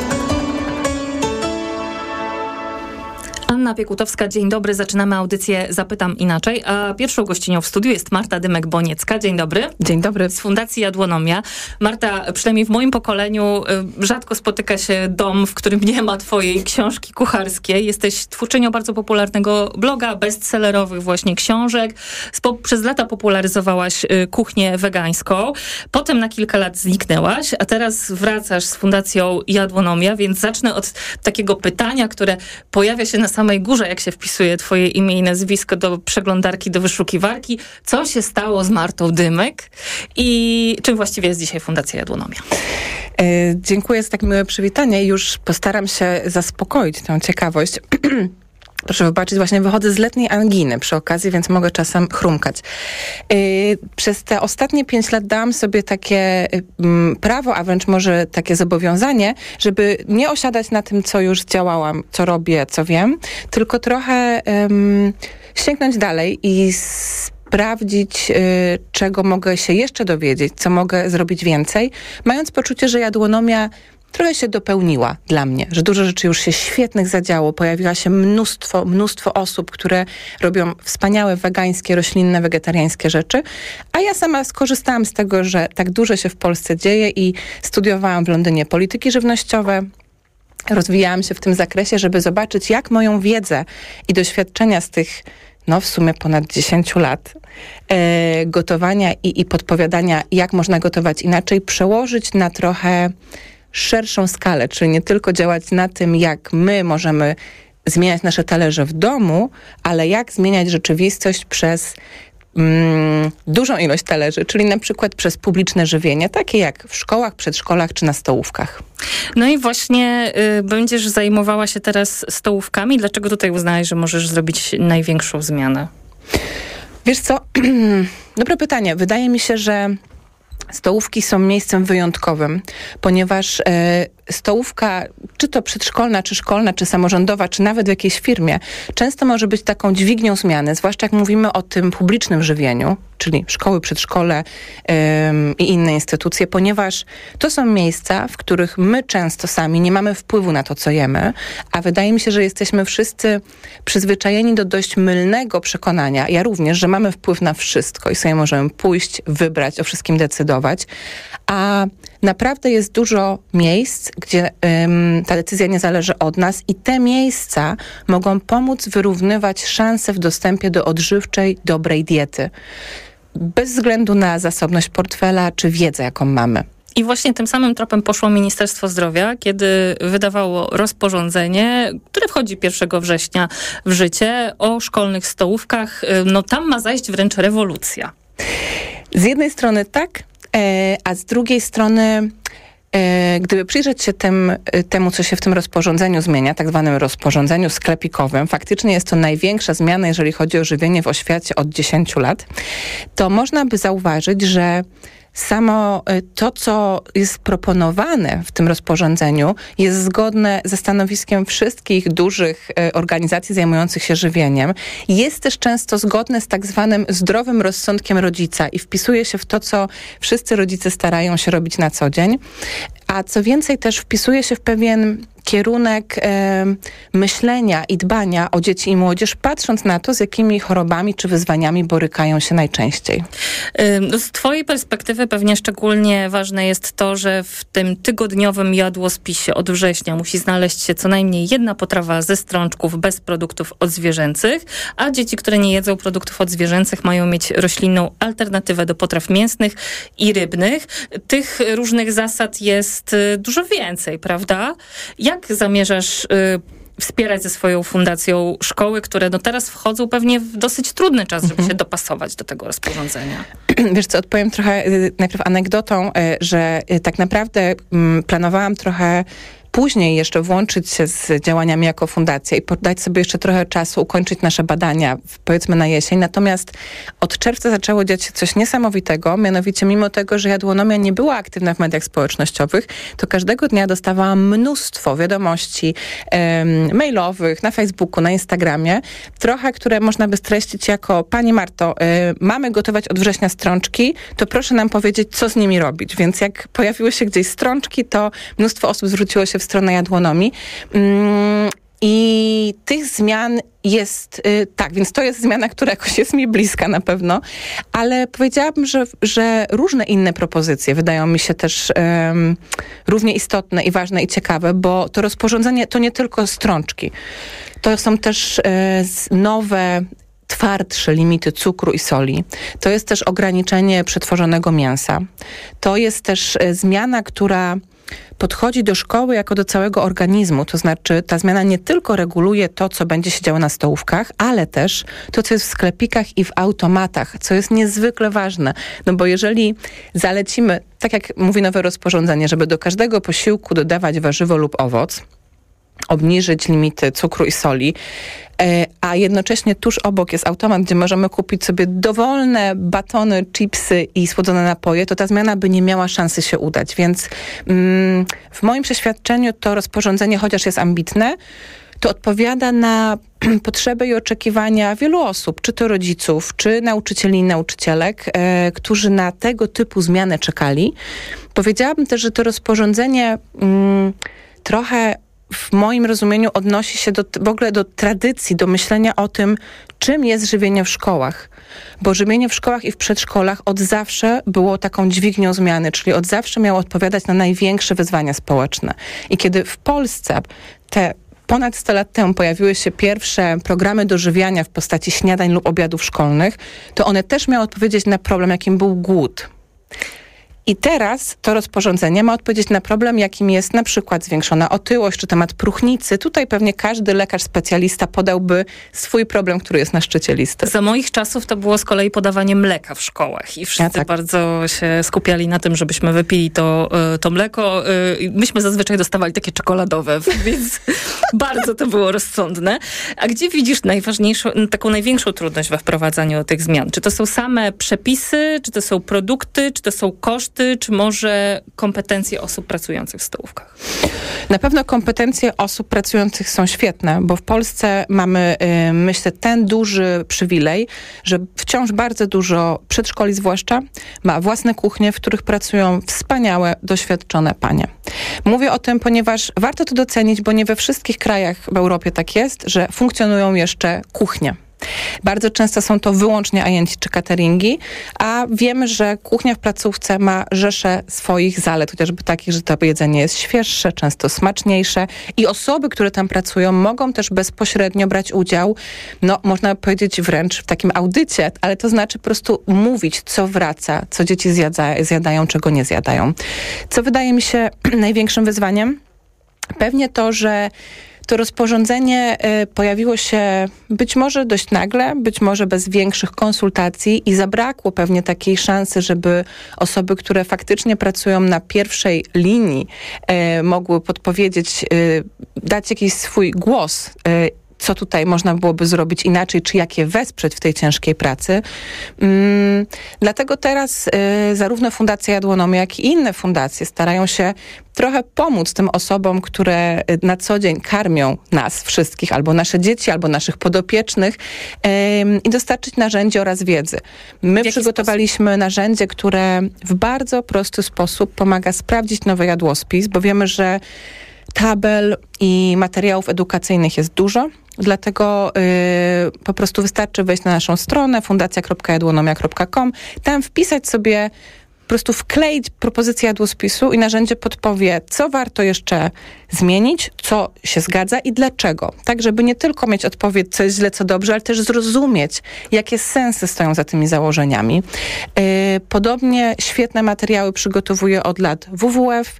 Anna Piekutowska, dzień dobry. Zaczynamy audycję Zapytam Inaczej, a pierwszą gościnią w studiu jest Marta Dymek-Boniecka. Dzień dobry. Dzień dobry. Z Fundacji Jadłonomia. Marta, przynajmniej w moim pokoleniu rzadko spotyka się dom, w którym nie ma twojej książki kucharskiej. Jesteś twórczynią bardzo popularnego bloga, bestsellerowych właśnie książek. Spo, przez lata popularyzowałaś kuchnię wegańską. Potem na kilka lat zniknęłaś, a teraz wracasz z Fundacją Jadłonomia, więc zacznę od takiego pytania, które pojawia się na samej górze, jak się wpisuje twoje imię i nazwisko do przeglądarki, do wyszukiwarki. Co się stało z Martą Dymek i czym właściwie jest dzisiaj Fundacja Jadłonomia? E, dziękuję za tak miłe przywitanie i już postaram się zaspokoić tę ciekawość. Proszę wybaczyć, właśnie wychodzę z letniej anginy przy okazji, więc mogę czasem chrumkać. Yy, przez te ostatnie pięć lat dałam sobie takie yy, prawo, a wręcz może takie zobowiązanie, żeby nie osiadać na tym, co już działałam, co robię, co wiem, tylko trochę yy, sięgnąć dalej i sprawdzić, yy, czego mogę się jeszcze dowiedzieć, co mogę zrobić więcej, mając poczucie, że jadłonomia trochę się dopełniła dla mnie, że dużo rzeczy już się świetnych zadziało. Pojawiła się mnóstwo, mnóstwo osób, które robią wspaniałe wegańskie, roślinne, wegetariańskie rzeczy, a ja sama skorzystałam z tego, że tak dużo się w Polsce dzieje i studiowałam w Londynie polityki żywnościowe. Rozwijałam się w tym zakresie, żeby zobaczyć, jak moją wiedzę i doświadczenia z tych no w sumie ponad dziesięć lat e, gotowania i, i podpowiadania, jak można gotować inaczej, przełożyć na trochę szerszą skalę, czyli nie tylko działać na tym, jak my możemy zmieniać nasze talerze w domu, ale jak zmieniać rzeczywistość przez mm, dużą ilość talerzy, czyli na przykład przez publiczne żywienie, takie jak w szkołach, przedszkolach czy na stołówkach. No i właśnie y, będziesz zajmowała się teraz stołówkami. Dlaczego tutaj uznałeś, że możesz zrobić największą zmianę? Wiesz co? Dobre pytanie. Wydaje mi się, że stołówki są miejscem wyjątkowym, ponieważ e, stołówka, czy to przedszkolna, czy szkolna, czy samorządowa, czy nawet w jakiejś firmie, często może być taką dźwignią zmiany, zwłaszcza jak mówimy o tym publicznym żywieniu, czyli szkoły, przedszkole ym, i inne instytucje, ponieważ to są miejsca, w których my często sami nie mamy wpływu na to, co jemy, a wydaje mi się, że jesteśmy wszyscy przyzwyczajeni do dość mylnego przekonania, ja również, że mamy wpływ na wszystko i sobie możemy pójść, wybrać, o wszystkim decydować, a naprawdę jest dużo miejsc, gdzie ym, ta decyzja nie zależy od nas i te miejsca mogą pomóc wyrównywać szanse w dostępie do odżywczej, dobrej diety. Bez względu na zasobność portfela czy wiedzę, jaką mamy. I właśnie tym samym tropem poszło Ministerstwo Zdrowia, kiedy wydawało rozporządzenie, które wchodzi pierwszego września w życie, o szkolnych stołówkach. No tam ma zajść wręcz rewolucja. Z jednej strony tak, a z drugiej strony, gdyby przyjrzeć się tym, temu, co się w tym rozporządzeniu zmienia, tak zwanym rozporządzeniu sklepikowym, faktycznie jest to największa zmiana, jeżeli chodzi o żywienie w oświacie od dziesięciu lat, to można by zauważyć, że samo to, co jest proponowane w tym rozporządzeniu, jest zgodne ze stanowiskiem wszystkich dużych organizacji zajmujących się żywieniem. Jest też często zgodne z tak zwanym zdrowym rozsądkiem rodzica i wpisuje się w to, co wszyscy rodzice starają się robić na co dzień. A co więcej, też wpisuje się w pewien kierunek e, myślenia i dbania o dzieci i młodzież, patrząc na to, z jakimi chorobami czy wyzwaniami borykają się najczęściej. Z twojej perspektywy pewnie szczególnie ważne jest to, że w tym tygodniowym jadłospisie od września musi znaleźć się co najmniej jedna potrawa ze strączków bez produktów odzwierzęcych, a dzieci, które nie jedzą produktów odzwierzęcych, mają mieć roślinną alternatywę do potraw mięsnych i rybnych. Tych różnych zasad jest dużo więcej, prawda? Jak zamierzasz y, wspierać ze swoją fundacją szkoły, które no teraz wchodzą pewnie w dosyć trudny czas, żeby mhm. się dopasować do tego rozporządzenia. Wiesz co, odpowiem trochę najpierw anegdotą, że tak naprawdę planowałam trochę później jeszcze włączyć się z działaniami jako fundacja i dać sobie jeszcze trochę czasu, ukończyć nasze badania, powiedzmy na jesień. Natomiast od czerwca zaczęło dziać się coś niesamowitego, mianowicie mimo tego, że Jadłonomia nie była aktywna w mediach społecznościowych, to każdego dnia dostawałam mnóstwo wiadomości um, mailowych, na Facebooku, na Instagramie, trochę, które można by streścić jako: Pani Marto, y, mamy gotować od września strączki, to proszę nam powiedzieć, co z nimi robić. Więc jak pojawiły się gdzieś strączki, to mnóstwo osób zwróciło się w stronę Jadłonomii. Mm, I tych zmian jest, y, tak, więc to jest zmiana, która jakoś jest mi bliska na pewno, ale powiedziałabym, że, że różne inne propozycje wydają mi się też um, równie istotne i ważne i ciekawe, bo to rozporządzenie to nie tylko strączki. To są też y, nowe, twardsze limity cukru i soli. To jest też ograniczenie przetworzonego mięsa. To jest też y, zmiana, która podchodzi do szkoły jako do całego organizmu, to znaczy ta zmiana nie tylko reguluje to, co będzie się działo na stołówkach, ale też to, co jest w sklepikach i w automatach, co jest niezwykle ważne. No bo jeżeli zalecimy, tak jak mówi nowe rozporządzenie, żeby do każdego posiłku dodawać warzywo lub owoc, obniżyć limity cukru i soli, a jednocześnie tuż obok jest automat, gdzie możemy kupić sobie dowolne batony, chipsy i słodzone napoje, to ta zmiana by nie miała szansy się udać. Więc mm, w moim przeświadczeniu to rozporządzenie, chociaż jest ambitne, to odpowiada na potrzeby i oczekiwania wielu osób, czy to rodziców, czy nauczycieli i nauczycielek, e, którzy na tego typu zmianę czekali. Powiedziałabym też, że to rozporządzenie mm, trochę w moim rozumieniu odnosi się do, w ogóle do tradycji, do myślenia o tym, czym jest żywienie w szkołach. Bo żywienie w szkołach i w przedszkolach od zawsze było taką dźwignią zmiany, czyli od zawsze miało odpowiadać na największe wyzwania społeczne. I kiedy w Polsce te ponad sto lat temu pojawiły się pierwsze programy dożywiania w postaci śniadań lub obiadów szkolnych, to one też miały odpowiedzieć na problem, jakim był głód. I teraz to rozporządzenie ma odpowiedzieć na problem, jakim jest na przykład zwiększona otyłość, czy temat próchnicy. Tutaj pewnie każdy lekarz specjalista podałby swój problem, który jest na szczycie listy. Za moich czasów to było z kolei podawanie mleka w szkołach i wszyscy ja tak. bardzo się skupiali na tym, żebyśmy wypili to, to mleko. Myśmy zazwyczaj dostawali takie czekoladowe, więc bardzo to było rozsądne. A gdzie widzisz najważniejszą, taką największą trudność we wprowadzaniu tych zmian? Czy to są same przepisy, czy to są produkty, czy to są koszty, czy może kompetencje osób pracujących w stołówkach? Na pewno kompetencje osób pracujących są świetne, bo w Polsce mamy, yy, myślę, ten duży przywilej, że wciąż bardzo dużo przedszkoli zwłaszcza ma własne kuchnie, w których pracują wspaniałe, doświadczone panie. Mówię o tym, ponieważ warto to docenić, bo nie we wszystkich krajach w Europie tak jest, że funkcjonują jeszcze kuchnie. Bardzo często są to wyłącznie agenci czy cateringi, a wiemy, że kuchnia w placówce ma rzeszę swoich zalet, chociażby takich, że to jedzenie jest świeższe, często smaczniejsze i osoby, które tam pracują, mogą też bezpośrednio brać udział, no można powiedzieć wręcz w takim audycie, ale to znaczy po prostu mówić, co wraca, co dzieci zjadza, zjadają, czego nie zjadają. Co wydaje mi się największym wyzwaniem? Pewnie to, że to rozporządzenie y, pojawiło się być może dość nagle, być może bez większych konsultacji i zabrakło pewnie takiej szansy, żeby osoby, które faktycznie pracują na pierwszej linii, y, mogły podpowiedzieć, y, dać jakiś swój głos, y, co tutaj można byłoby zrobić inaczej, czy jak je wesprzeć w tej ciężkiej pracy. Mm, dlatego teraz y, zarówno Fundacja Jadłonomia, jak i inne fundacje starają się trochę pomóc tym osobom, które na co dzień karmią nas wszystkich, albo nasze dzieci, albo naszych podopiecznych y, i dostarczyć narzędzi oraz wiedzy. My przygotowaliśmy sposób? narzędzie, które w bardzo prosty sposób pomaga sprawdzić nowy jadłospis, bo wiemy, że tabel i materiałów edukacyjnych jest dużo, dlatego yy, po prostu wystarczy wejść na naszą stronę fundacja kropka jadłonomia kropka com, tam wpisać sobie, po prostu wkleić propozycję jadłospisu i narzędzie podpowie, co warto jeszcze zmienić, co się zgadza i dlaczego. Tak, żeby nie tylko mieć odpowiedź, co jest źle, co dobrze, ale też zrozumieć, jakie sensy stoją za tymi założeniami. Yy, podobnie świetne materiały przygotowuje od lat W W F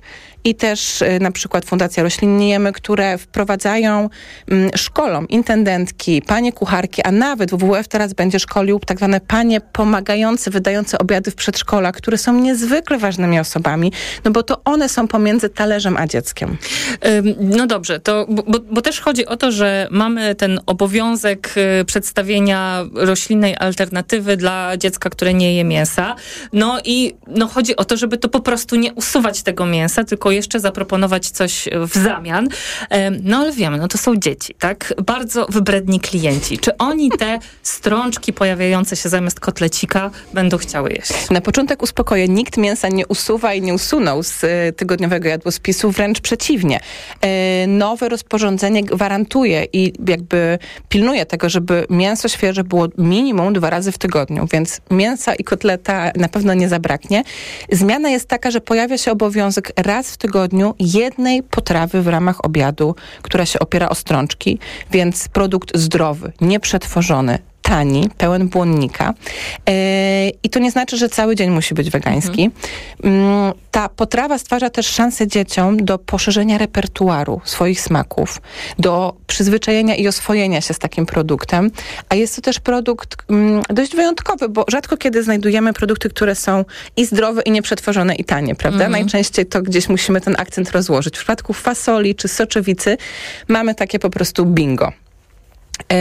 i też y, na przykład Fundacja Roślinnie Jemy, które wprowadzają, y, szkolą intendentki, panie kucharki, a nawet W W F teraz będzie szkolił tak zwane panie pomagające, wydające obiady w przedszkolach, które są niezwykle ważnymi osobami, no bo to one są pomiędzy talerzem a dzieckiem. No dobrze, to, bo, bo też chodzi o to, że mamy ten obowiązek przedstawienia roślinnej alternatywy dla dziecka, które nie je mięsa. No i no chodzi o to, żeby to po prostu nie usuwać tego mięsa, tylko jeszcze zaproponować coś w zamian. No ale wiemy, no to są dzieci, tak? Bardzo wybredni klienci. Czy oni te strączki pojawiające się zamiast kotlecika będą chciały jeść? Na początek uspokoję, nikt mięsa nie usuwa i nie usunął z y, tygodniowego jadłospisu, wręcz przeciwnie. Y, nowe rozporządzenie gwarantuje i jakby pilnuje tego, żeby mięso świeże było minimum dwa razy w tygodniu, więc mięsa i kotleta na pewno nie zabraknie. Zmiana jest taka, że pojawia się obowiązek raz w tygodniu jednej potrawy w ramach obiadu, która się opiera o strączki, więc produkt zdrowy, nieprzetworzony, tani, pełen błonnika. Yy, I to nie znaczy, że cały dzień musi być wegański. Mhm. Yy, ta potrawa stwarza też szansę dzieciom do poszerzenia repertuaru swoich smaków, do przyzwyczajenia i oswojenia się z takim produktem. A jest to też produkt yy, dość wyjątkowy, bo rzadko kiedy znajdujemy produkty, które są i zdrowe, i nieprzetworzone, i tanie, prawda? Mhm. Najczęściej to gdzieś musimy ten akcent rozłożyć. W przypadku fasoli czy soczewicy mamy takie po prostu bingo. Yy,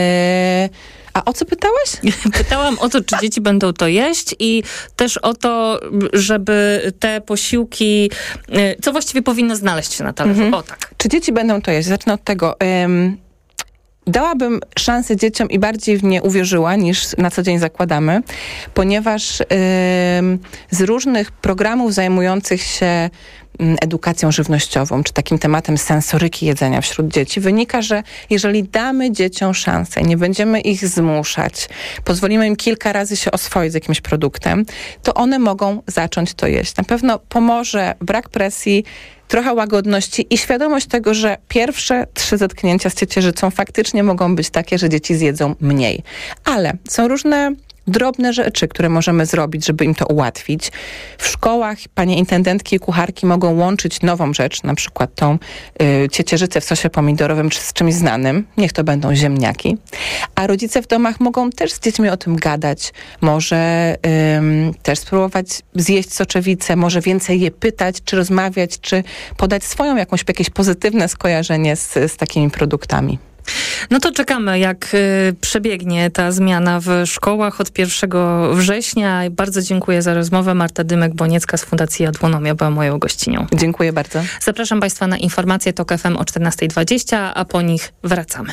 A o co pytałaś? Pytałam o to, czy dzieci będą to jeść i też o to, żeby te posiłki, co właściwie powinno znaleźć się na talerzu. Mhm. O tak. Czy dzieci będą to jeść? Zacznę od tego. Um, dałabym szansę dzieciom i bardziej w nie uwierzyła, niż na co dzień zakładamy, ponieważ um, z różnych programów zajmujących się edukacją żywnościową, czy takim tematem sensoryki jedzenia wśród dzieci, wynika, że jeżeli damy dzieciom szansę, nie będziemy ich zmuszać, pozwolimy im kilka razy się oswoić z jakimś produktem, to one mogą zacząć to jeść. Na pewno pomoże brak presji, trochę łagodności i świadomość tego, że pierwsze trzy zetknięcia z ciecierzycą faktycznie mogą być takie, że dzieci zjedzą mniej. Ale są różne drobne rzeczy, które możemy zrobić, żeby im to ułatwić. W szkołach panie intendentki i kucharki mogą łączyć nową rzecz, na przykład tą y, ciecierzycę w sosie pomidorowym czy z czymś znanym. Niech to będą ziemniaki. A rodzice w domach mogą też z dziećmi o tym gadać. Może ym, też spróbować zjeść soczewicę, może więcej je pytać, czy rozmawiać, czy podać swoją jakąś, jakieś pozytywne skojarzenie z, z takimi produktami. No to czekamy, jak y, przebiegnie ta zmiana w szkołach od pierwszego września. Bardzo dziękuję za rozmowę. Marta Dymek-Boniecka z Fundacji Jadłonomia była moją gościnią. Dziękuję bardzo. Zapraszam Państwa na informacje TOK F M o czternasta dwadzieścia, a po nich wracamy.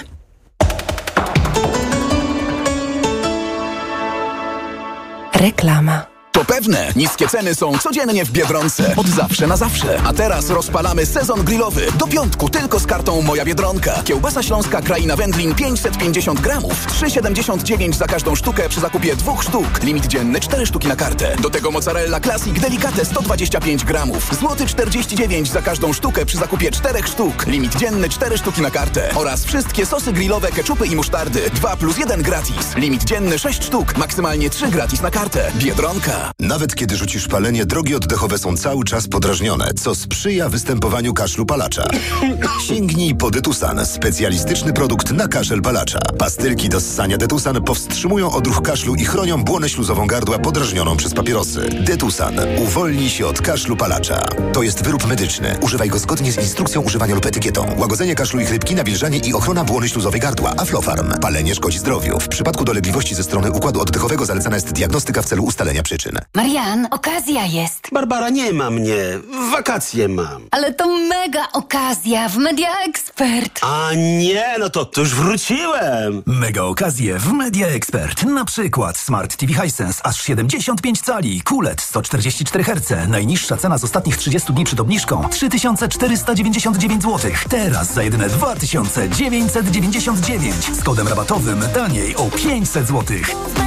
Reklama. To pewne, niskie ceny są codziennie w Biedronce. Od zawsze na zawsze. A teraz rozpalamy sezon grillowy. Do piątku tylko z kartą Moja Biedronka. Kiełbasa śląska Kraina Wędlin pięćset pięćdziesiąt gramów. trzy siedemdziesiąt dziewięć za każdą sztukę przy zakupie dwóch sztuk. Limit dzienny cztery sztuki na kartę. Do tego mozzarella Classic Delicate sto dwadzieścia pięć gramów. Złoty czterdzieści dziewięć za każdą sztukę przy zakupie czterech sztuk. Limit dzienny cztery sztuki na kartę. Oraz wszystkie sosy grillowe, keczupy i musztardy. dwa plus jeden gratis. Limit dzienny sześć sztuk. Maksymalnie trzy gratis na kartę. Biedronka. Nawet kiedy rzucisz palenie, drogi oddechowe są cały czas podrażnione, co sprzyja występowaniu kaszlu palacza. Sięgnij po Detusan, specjalistyczny produkt na kaszel palacza. Pastylki do ssania Detusan powstrzymują odruch kaszlu i chronią błonę śluzową gardła podrażnioną przez papierosy. Detusan. Uwolnij się od kaszlu palacza. To jest wyrób medyczny. Używaj go zgodnie z instrukcją używania lub etykietą. Łagodzenie kaszlu i chrypki, nawilżanie i ochrona błony śluzowej gardła. Aflofarm. Palenie szkodzi zdrowiu. W przypadku dolegliwości ze strony układu oddechowego zalecana jest diagnostyka w celu ustalenia przyczyn. Marian, okazja jest. Barbara, nie ma mnie. Wakacje mam. Ale to mega okazja w Media Expert. A nie, no to, to już wróciłem. Mega okazje w Media Expert. Na przykład Smart T V Hisense aż siedemdziesiąt pięć cali, Q L E D sto czterdzieści cztery herce. Najniższa cena z ostatnich trzydziestu dni przed obniżką trzy tysiące czterysta dziewięćdziesiąt dziewięć złotych. Teraz za jedyne dwa tysiące dziewięćset dziewięćdziesiąt dziewięć. Z kodem rabatowym taniej o pięćset złotych.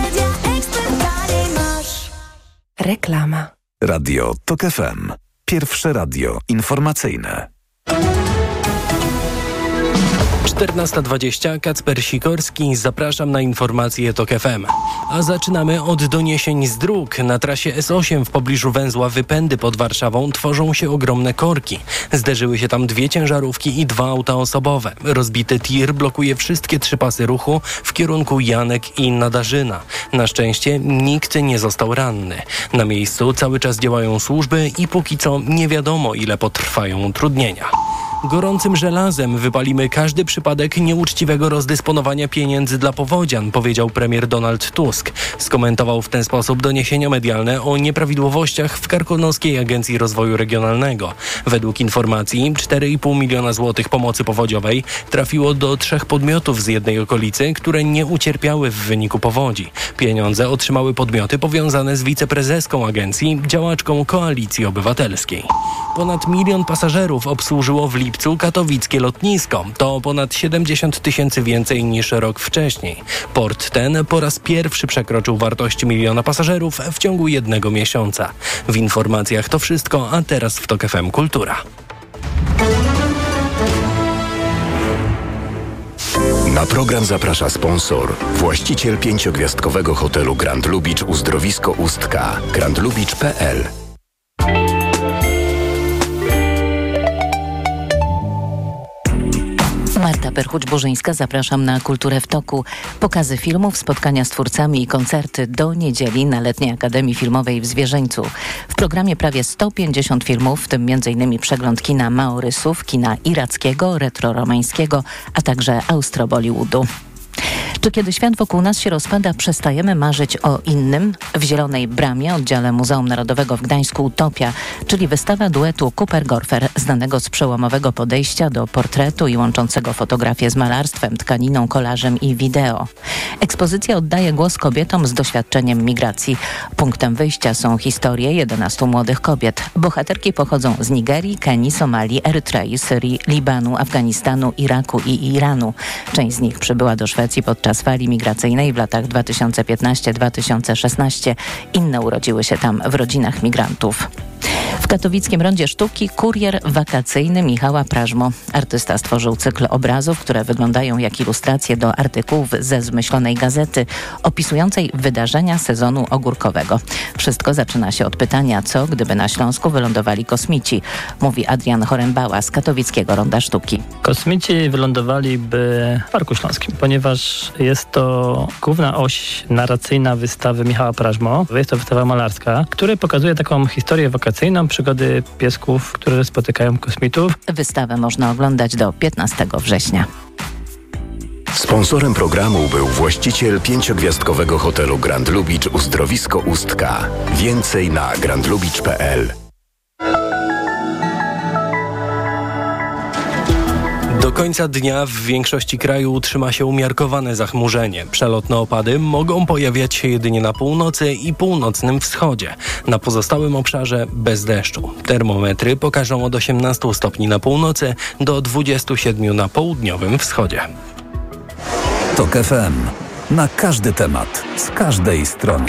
Reklama. Radio TOK F M. Pierwsze radio informacyjne. czternasta dwadzieścia, Kacper Sikorski, zapraszam na informacje TOK F M. A zaczynamy od doniesień z dróg. Na trasie S osiem w pobliżu węzła Wypędy pod Warszawą tworzą się ogromne korki. Zderzyły się tam dwie ciężarówki i dwa auta osobowe. Rozbity tir blokuje wszystkie trzy pasy ruchu w kierunku Janek i Nadarzyna. Na szczęście nikt nie został ranny. Na miejscu cały czas działają służby i póki co nie wiadomo, ile potrwają utrudnienia. Gorącym żelazem wypalimy każdy przypadek nieuczciwego rozdysponowania pieniędzy dla powodzian, powiedział premier Donald Tusk. Skomentował w ten sposób doniesienia medialne o nieprawidłowościach w Karkonoskiej Agencji Rozwoju Regionalnego. Według informacji cztery i pół miliona złotych pomocy powodziowej trafiło do trzech podmiotów z jednej okolicy, które nie ucierpiały w wyniku powodzi. Pieniądze otrzymały podmioty powiązane z wiceprezeską agencji, działaczką Koalicji Obywatelskiej. Ponad milion pasażerów obsłużyło w lipcu katowickie lotnisko. To ponad siedemdziesiąt tysięcy więcej niż rok wcześniej. Port ten po raz pierwszy przekroczył wartość miliona pasażerów w ciągu jednego miesiąca. W informacjach to wszystko, a teraz w TOK F M Kultura. Na program zaprasza sponsor, właściciel pięciogwiazdkowego hotelu Grand Lubicz Uzdrowisko Ustka, grand lubicz kropka p l. Marta Perchuć-Burzyńska, zapraszam na Kulturę w toku. Pokazy filmów, spotkania z twórcami i koncerty do niedzieli na Letniej Akademii Filmowej w Zwierzyńcu. W programie prawie sto pięćdziesiąt filmów, w tym m.in. przegląd kina maorysów, kina irackiego, retro-romańskiego, a także austro-Bollywoodu. Czy kiedy świat wokół nas się rozpada, przestajemy marzyć o innym? W Zielonej Bramie, oddziale Muzeum Narodowego w Gdańsku Utopia, czyli wystawa duetu Cooper-Gorfer, znanego z przełomowego podejścia do portretu i łączącego fotografię z malarstwem, tkaniną, kolażem i wideo. Ekspozycja oddaje głos kobietom z doświadczeniem migracji. Punktem wyjścia są historie jedenastu młodych kobiet. Bohaterki pochodzą z Nigerii, Kenii, Somalii, Erytrei, Syrii, Libanu, Afganistanu, Iraku i Iranu. Część z nich przybyła do Szwecji podczas fali migracyjnej w latach dwa tysiące piętnastym do dwa tysiące szesnastego. Inne urodziły się tam w rodzinach migrantów. W katowickim Rondzie Sztuki kurier wakacyjny Michała Prażmo. Artysta stworzył cykl obrazów, które wyglądają jak ilustracje do artykułów ze zmyślonej gazety opisującej wydarzenia sezonu ogórkowego. Wszystko zaczyna się od pytania, co gdyby na Śląsku wylądowali kosmici, mówi Adrian Chorembała z katowickiego Ronda Sztuki. Kosmici wylądowaliby w Parku Śląskim, ponieważ jest to główna oś narracyjna wystawy Michała Prażmo. Jest to wystawa malarska, która pokazuje taką historię wakacyjną, przygody piesków, które spotykają kosmitów. Wystawę można oglądać do piętnastego września. Sponsorem programu był właściciel pięciogwiazdkowego hotelu Grand Lubicz Uzdrowisko Ustka. Więcej na grand lubicz kropka p l. Do końca dnia w większości kraju utrzyma się umiarkowane zachmurzenie. Przelotne opady mogą pojawiać się jedynie na północy i północnym wschodzie. Na pozostałym obszarze bez deszczu. Termometry pokażą od osiemnastu stopni na północy do dwudziestu siedmiu na południowym wschodzie. TOK F M. Na każdy temat, z każdej strony.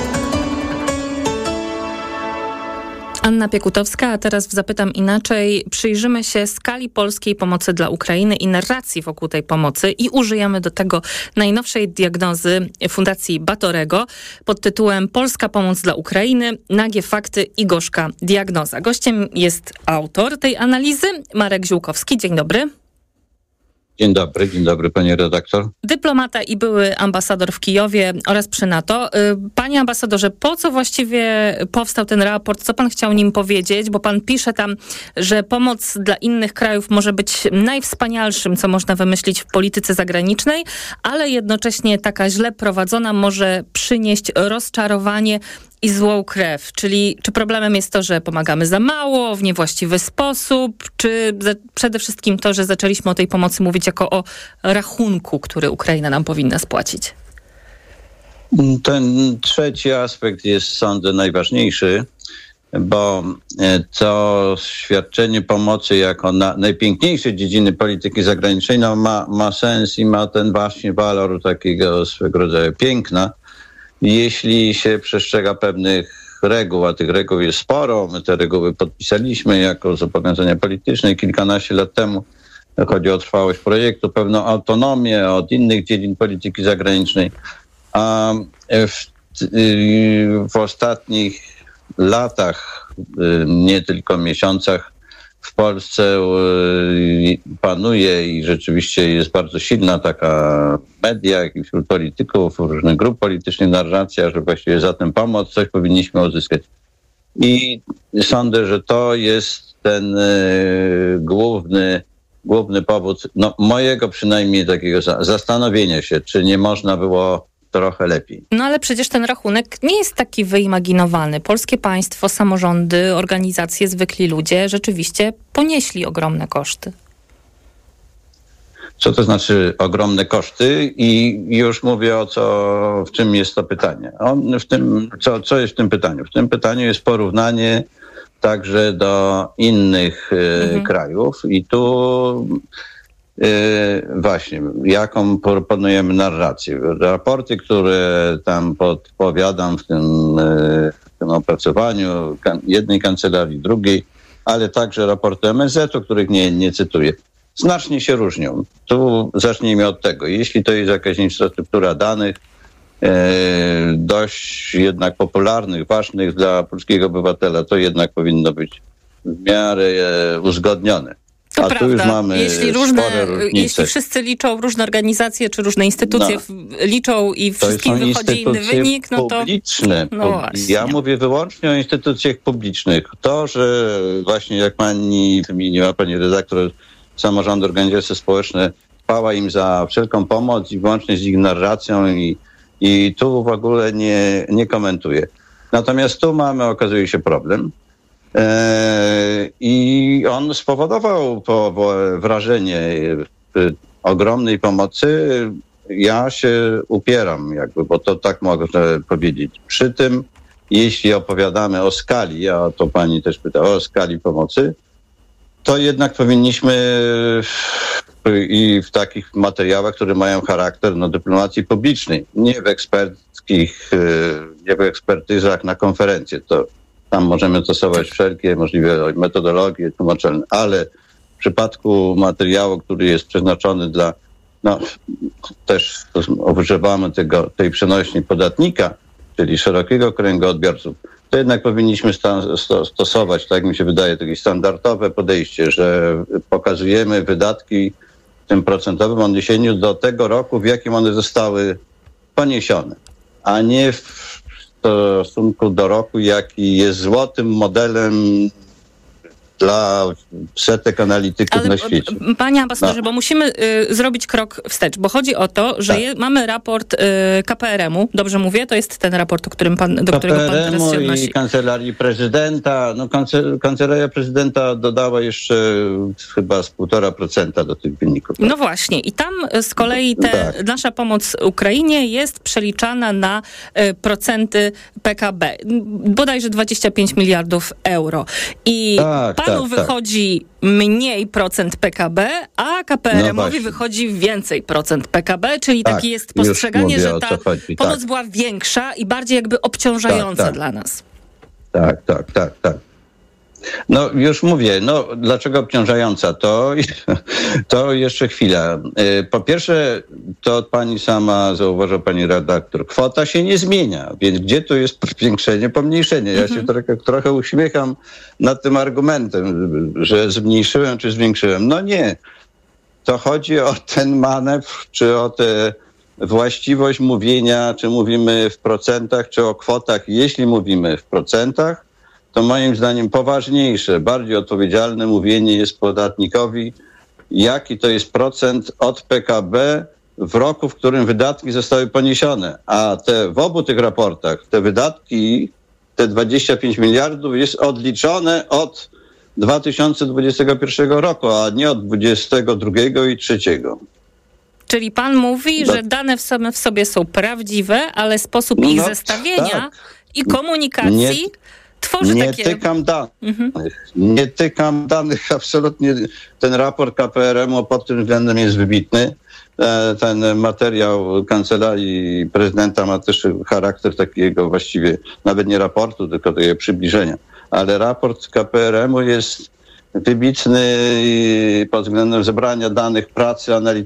Anna Piekutowska, a teraz Zapytam Inaczej. Przyjrzymy się skali polskiej pomocy dla Ukrainy i narracji wokół tej pomocy i użyjemy do tego najnowszej diagnozy Fundacji Batorego pod tytułem Polska pomoc dla Ukrainy, nagie fakty i gorzka diagnoza. Gościem jest autor tej analizy, Marek Ziółkowski. Dzień dobry. Dzień dobry, dzień dobry pani redaktor. Dyplomata i były ambasador w Kijowie oraz przy NATO. Panie ambasadorze, po co właściwie powstał ten raport? Co pan chciał nim powiedzieć? Bo pan pisze tam, że pomoc dla innych krajów może być najwspanialszym, co można wymyślić w polityce zagranicznej, ale jednocześnie taka źle prowadzona może przynieść rozczarowanie i złą krew. Czyli czy problemem jest to, że pomagamy za mało, w niewłaściwy sposób, czy za, przede wszystkim to, że zaczęliśmy o tej pomocy mówić jako o rachunku, który Ukraina nam powinna spłacić? Ten trzeci aspekt jest, sądzę, najważniejszy, bo to świadczenie pomocy jako na najpiękniejszej dziedziny polityki zagranicznej no, ma, ma sens i ma ten właśnie walor takiego swego rodzaju piękna, jeśli się przestrzega pewnych reguł, a tych reguł jest sporo. My te reguły podpisaliśmy jako zobowiązania polityczne kilkanaście lat temu. chodzi o trwałość projektu, pewną autonomię od innych dziedzin polityki zagranicznej. A w, w ostatnich latach, nie tylko miesiącach, w Polsce panuje i rzeczywiście jest bardzo silna taka w mediach i wśród polityków, różnych grup politycznych narracja, że właściwie za tę pomoc coś powinniśmy uzyskać. I sądzę, że to jest ten y, główny, główny powód, no, mojego przynajmniej takiego zastanowienia się, czy nie można było trochę lepiej. No ale przecież ten rachunek nie jest taki wyimaginowany. Polskie państwo, samorządy, organizacje, zwykli ludzie rzeczywiście ponieśli ogromne koszty. Co to znaczy ogromne koszty? I już mówię o co, w czym jest to pytanie. On w tym, co, co jest w tym pytaniu? W tym pytaniu jest porównanie także do innych mhm. krajów i tu Yy, właśnie, jaką proponujemy narrację. Raporty, które tam podpowiadam w tym, yy, w tym opracowaniu kan- jednej kancelarii, drugiej, ale także raporty M S Z-u, których nie, nie cytuję, znacznie się różnią. Tu zacznijmy od tego. Jeśli to jest jakaś infrastruktura danych, yy, dość jednak popularnych, ważnych dla polskiego obywatela, to jednak powinno być w miarę yy, uzgodnione. To A prawda. tu już mamy jeśli, różne, jeśli wszyscy liczą, różne organizacje czy różne instytucje no, liczą i wszystkim wychodzi inny wynik, no to... publiczne. No właśnie. Ja mówię wyłącznie o instytucjach publicznych. To, że właśnie jak pani wymieniła, pani redaktor, samorządy, organizacje społeczne, chwała im za wszelką pomoc i wyłącznie z ich narracją i, i tu w ogóle nie, nie komentuję. Natomiast tu mamy, okazuje się, problem. I on spowodował wrażenie ogromnej pomocy. Ja się upieram, jakby, bo to tak mogę powiedzieć. Przy tym, jeśli opowiadamy o skali, a to pani też pytała o skali pomocy, to jednak powinniśmy i w takich materiałach, które mają charakter no, dyplomacji publicznej, nie w eksperckich, nie w ekspertyzach na konferencje. To tam możemy stosować wszelkie możliwe metodologie tłumaczalne, ale w przypadku materiału, który jest przeznaczony dla, no też używamy tego, tej przenośni podatnika, czyli szerokiego kręgu odbiorców, to jednak powinniśmy sta- sto- stosować, tak mi się wydaje, takie standardowe podejście, że pokazujemy wydatki w tym procentowym odniesieniu do tego roku, w jakim one zostały poniesione, a nie w w stosunku do roku, jaki jest złotym modelem dla setek analityków Ale, na świecie. Panie ambasadorze, no. bo musimy y, zrobić krok wstecz, bo chodzi o to, że tak. je, mamy raport y, K P R M-u, dobrze mówię? To jest ten raport, o którym pan, do którego pan teraz się odnosi. I Kancelarii Prezydenta. No, kancer- Kancelaria Prezydenta dodała jeszcze chyba z półtora procenta do tych wyników. Tak? No właśnie. I tam z kolei te, tak. nasza pomoc Ukrainie jest przeliczana na y, procenty P K B. Bodajże dwadzieścia pięć miliardów euro. I tak, panu tak, wychodzi tak. mniej procent P K B, a K P R M-owi no wychodzi więcej procent P K B, czyli tak, takie jest postrzeganie, że ta chodzi, pomoc tak. była większa i bardziej jakby obciążająca tak, tak. dla nas. Tak, tak, tak, tak. No już mówię, no dlaczego obciążająca? To, to jeszcze chwila. Po pierwsze, to pani sama zauważyła, pani redaktor, kwota się nie zmienia, więc gdzie tu jest zwiększenie, pomniejszenie? Ja się trochę, trochę uśmiecham nad tym argumentem, że zmniejszyłem czy zwiększyłem. No nie. To chodzi o ten manewr, czy o tę właściwość mówienia, czy mówimy w procentach, czy o kwotach. Jeśli mówimy w procentach, to moim zdaniem poważniejsze, bardziej odpowiedzialne mówienie jest podatnikowi, jaki to jest procent od P K B w roku, w którym wydatki zostały poniesione. A te w obu tych raportach, te wydatki, te dwadzieścia pięć miliardów jest odliczone od dwa tysiące dwudziestego pierwszego roku, a nie od dwudziestego drugiego i trzeciego. Czyli pan mówi, Do... że dane w same w sobie są prawdziwe, ale sposób ich no, zestawienia tak. i komunikacji nie, tworzy nie takie... tykam danych. Mhm. Nie tykam danych, absolutnie. Ten raport K P R M-u pod tym względem jest wybitny. Ten materiał Kancelarii Prezydenta ma też charakter takiego właściwie nawet nie raportu, tylko takiego przybliżenia. Ale raport K P R M-u jest wybitny pod względem zebrania danych pracy analitycznej.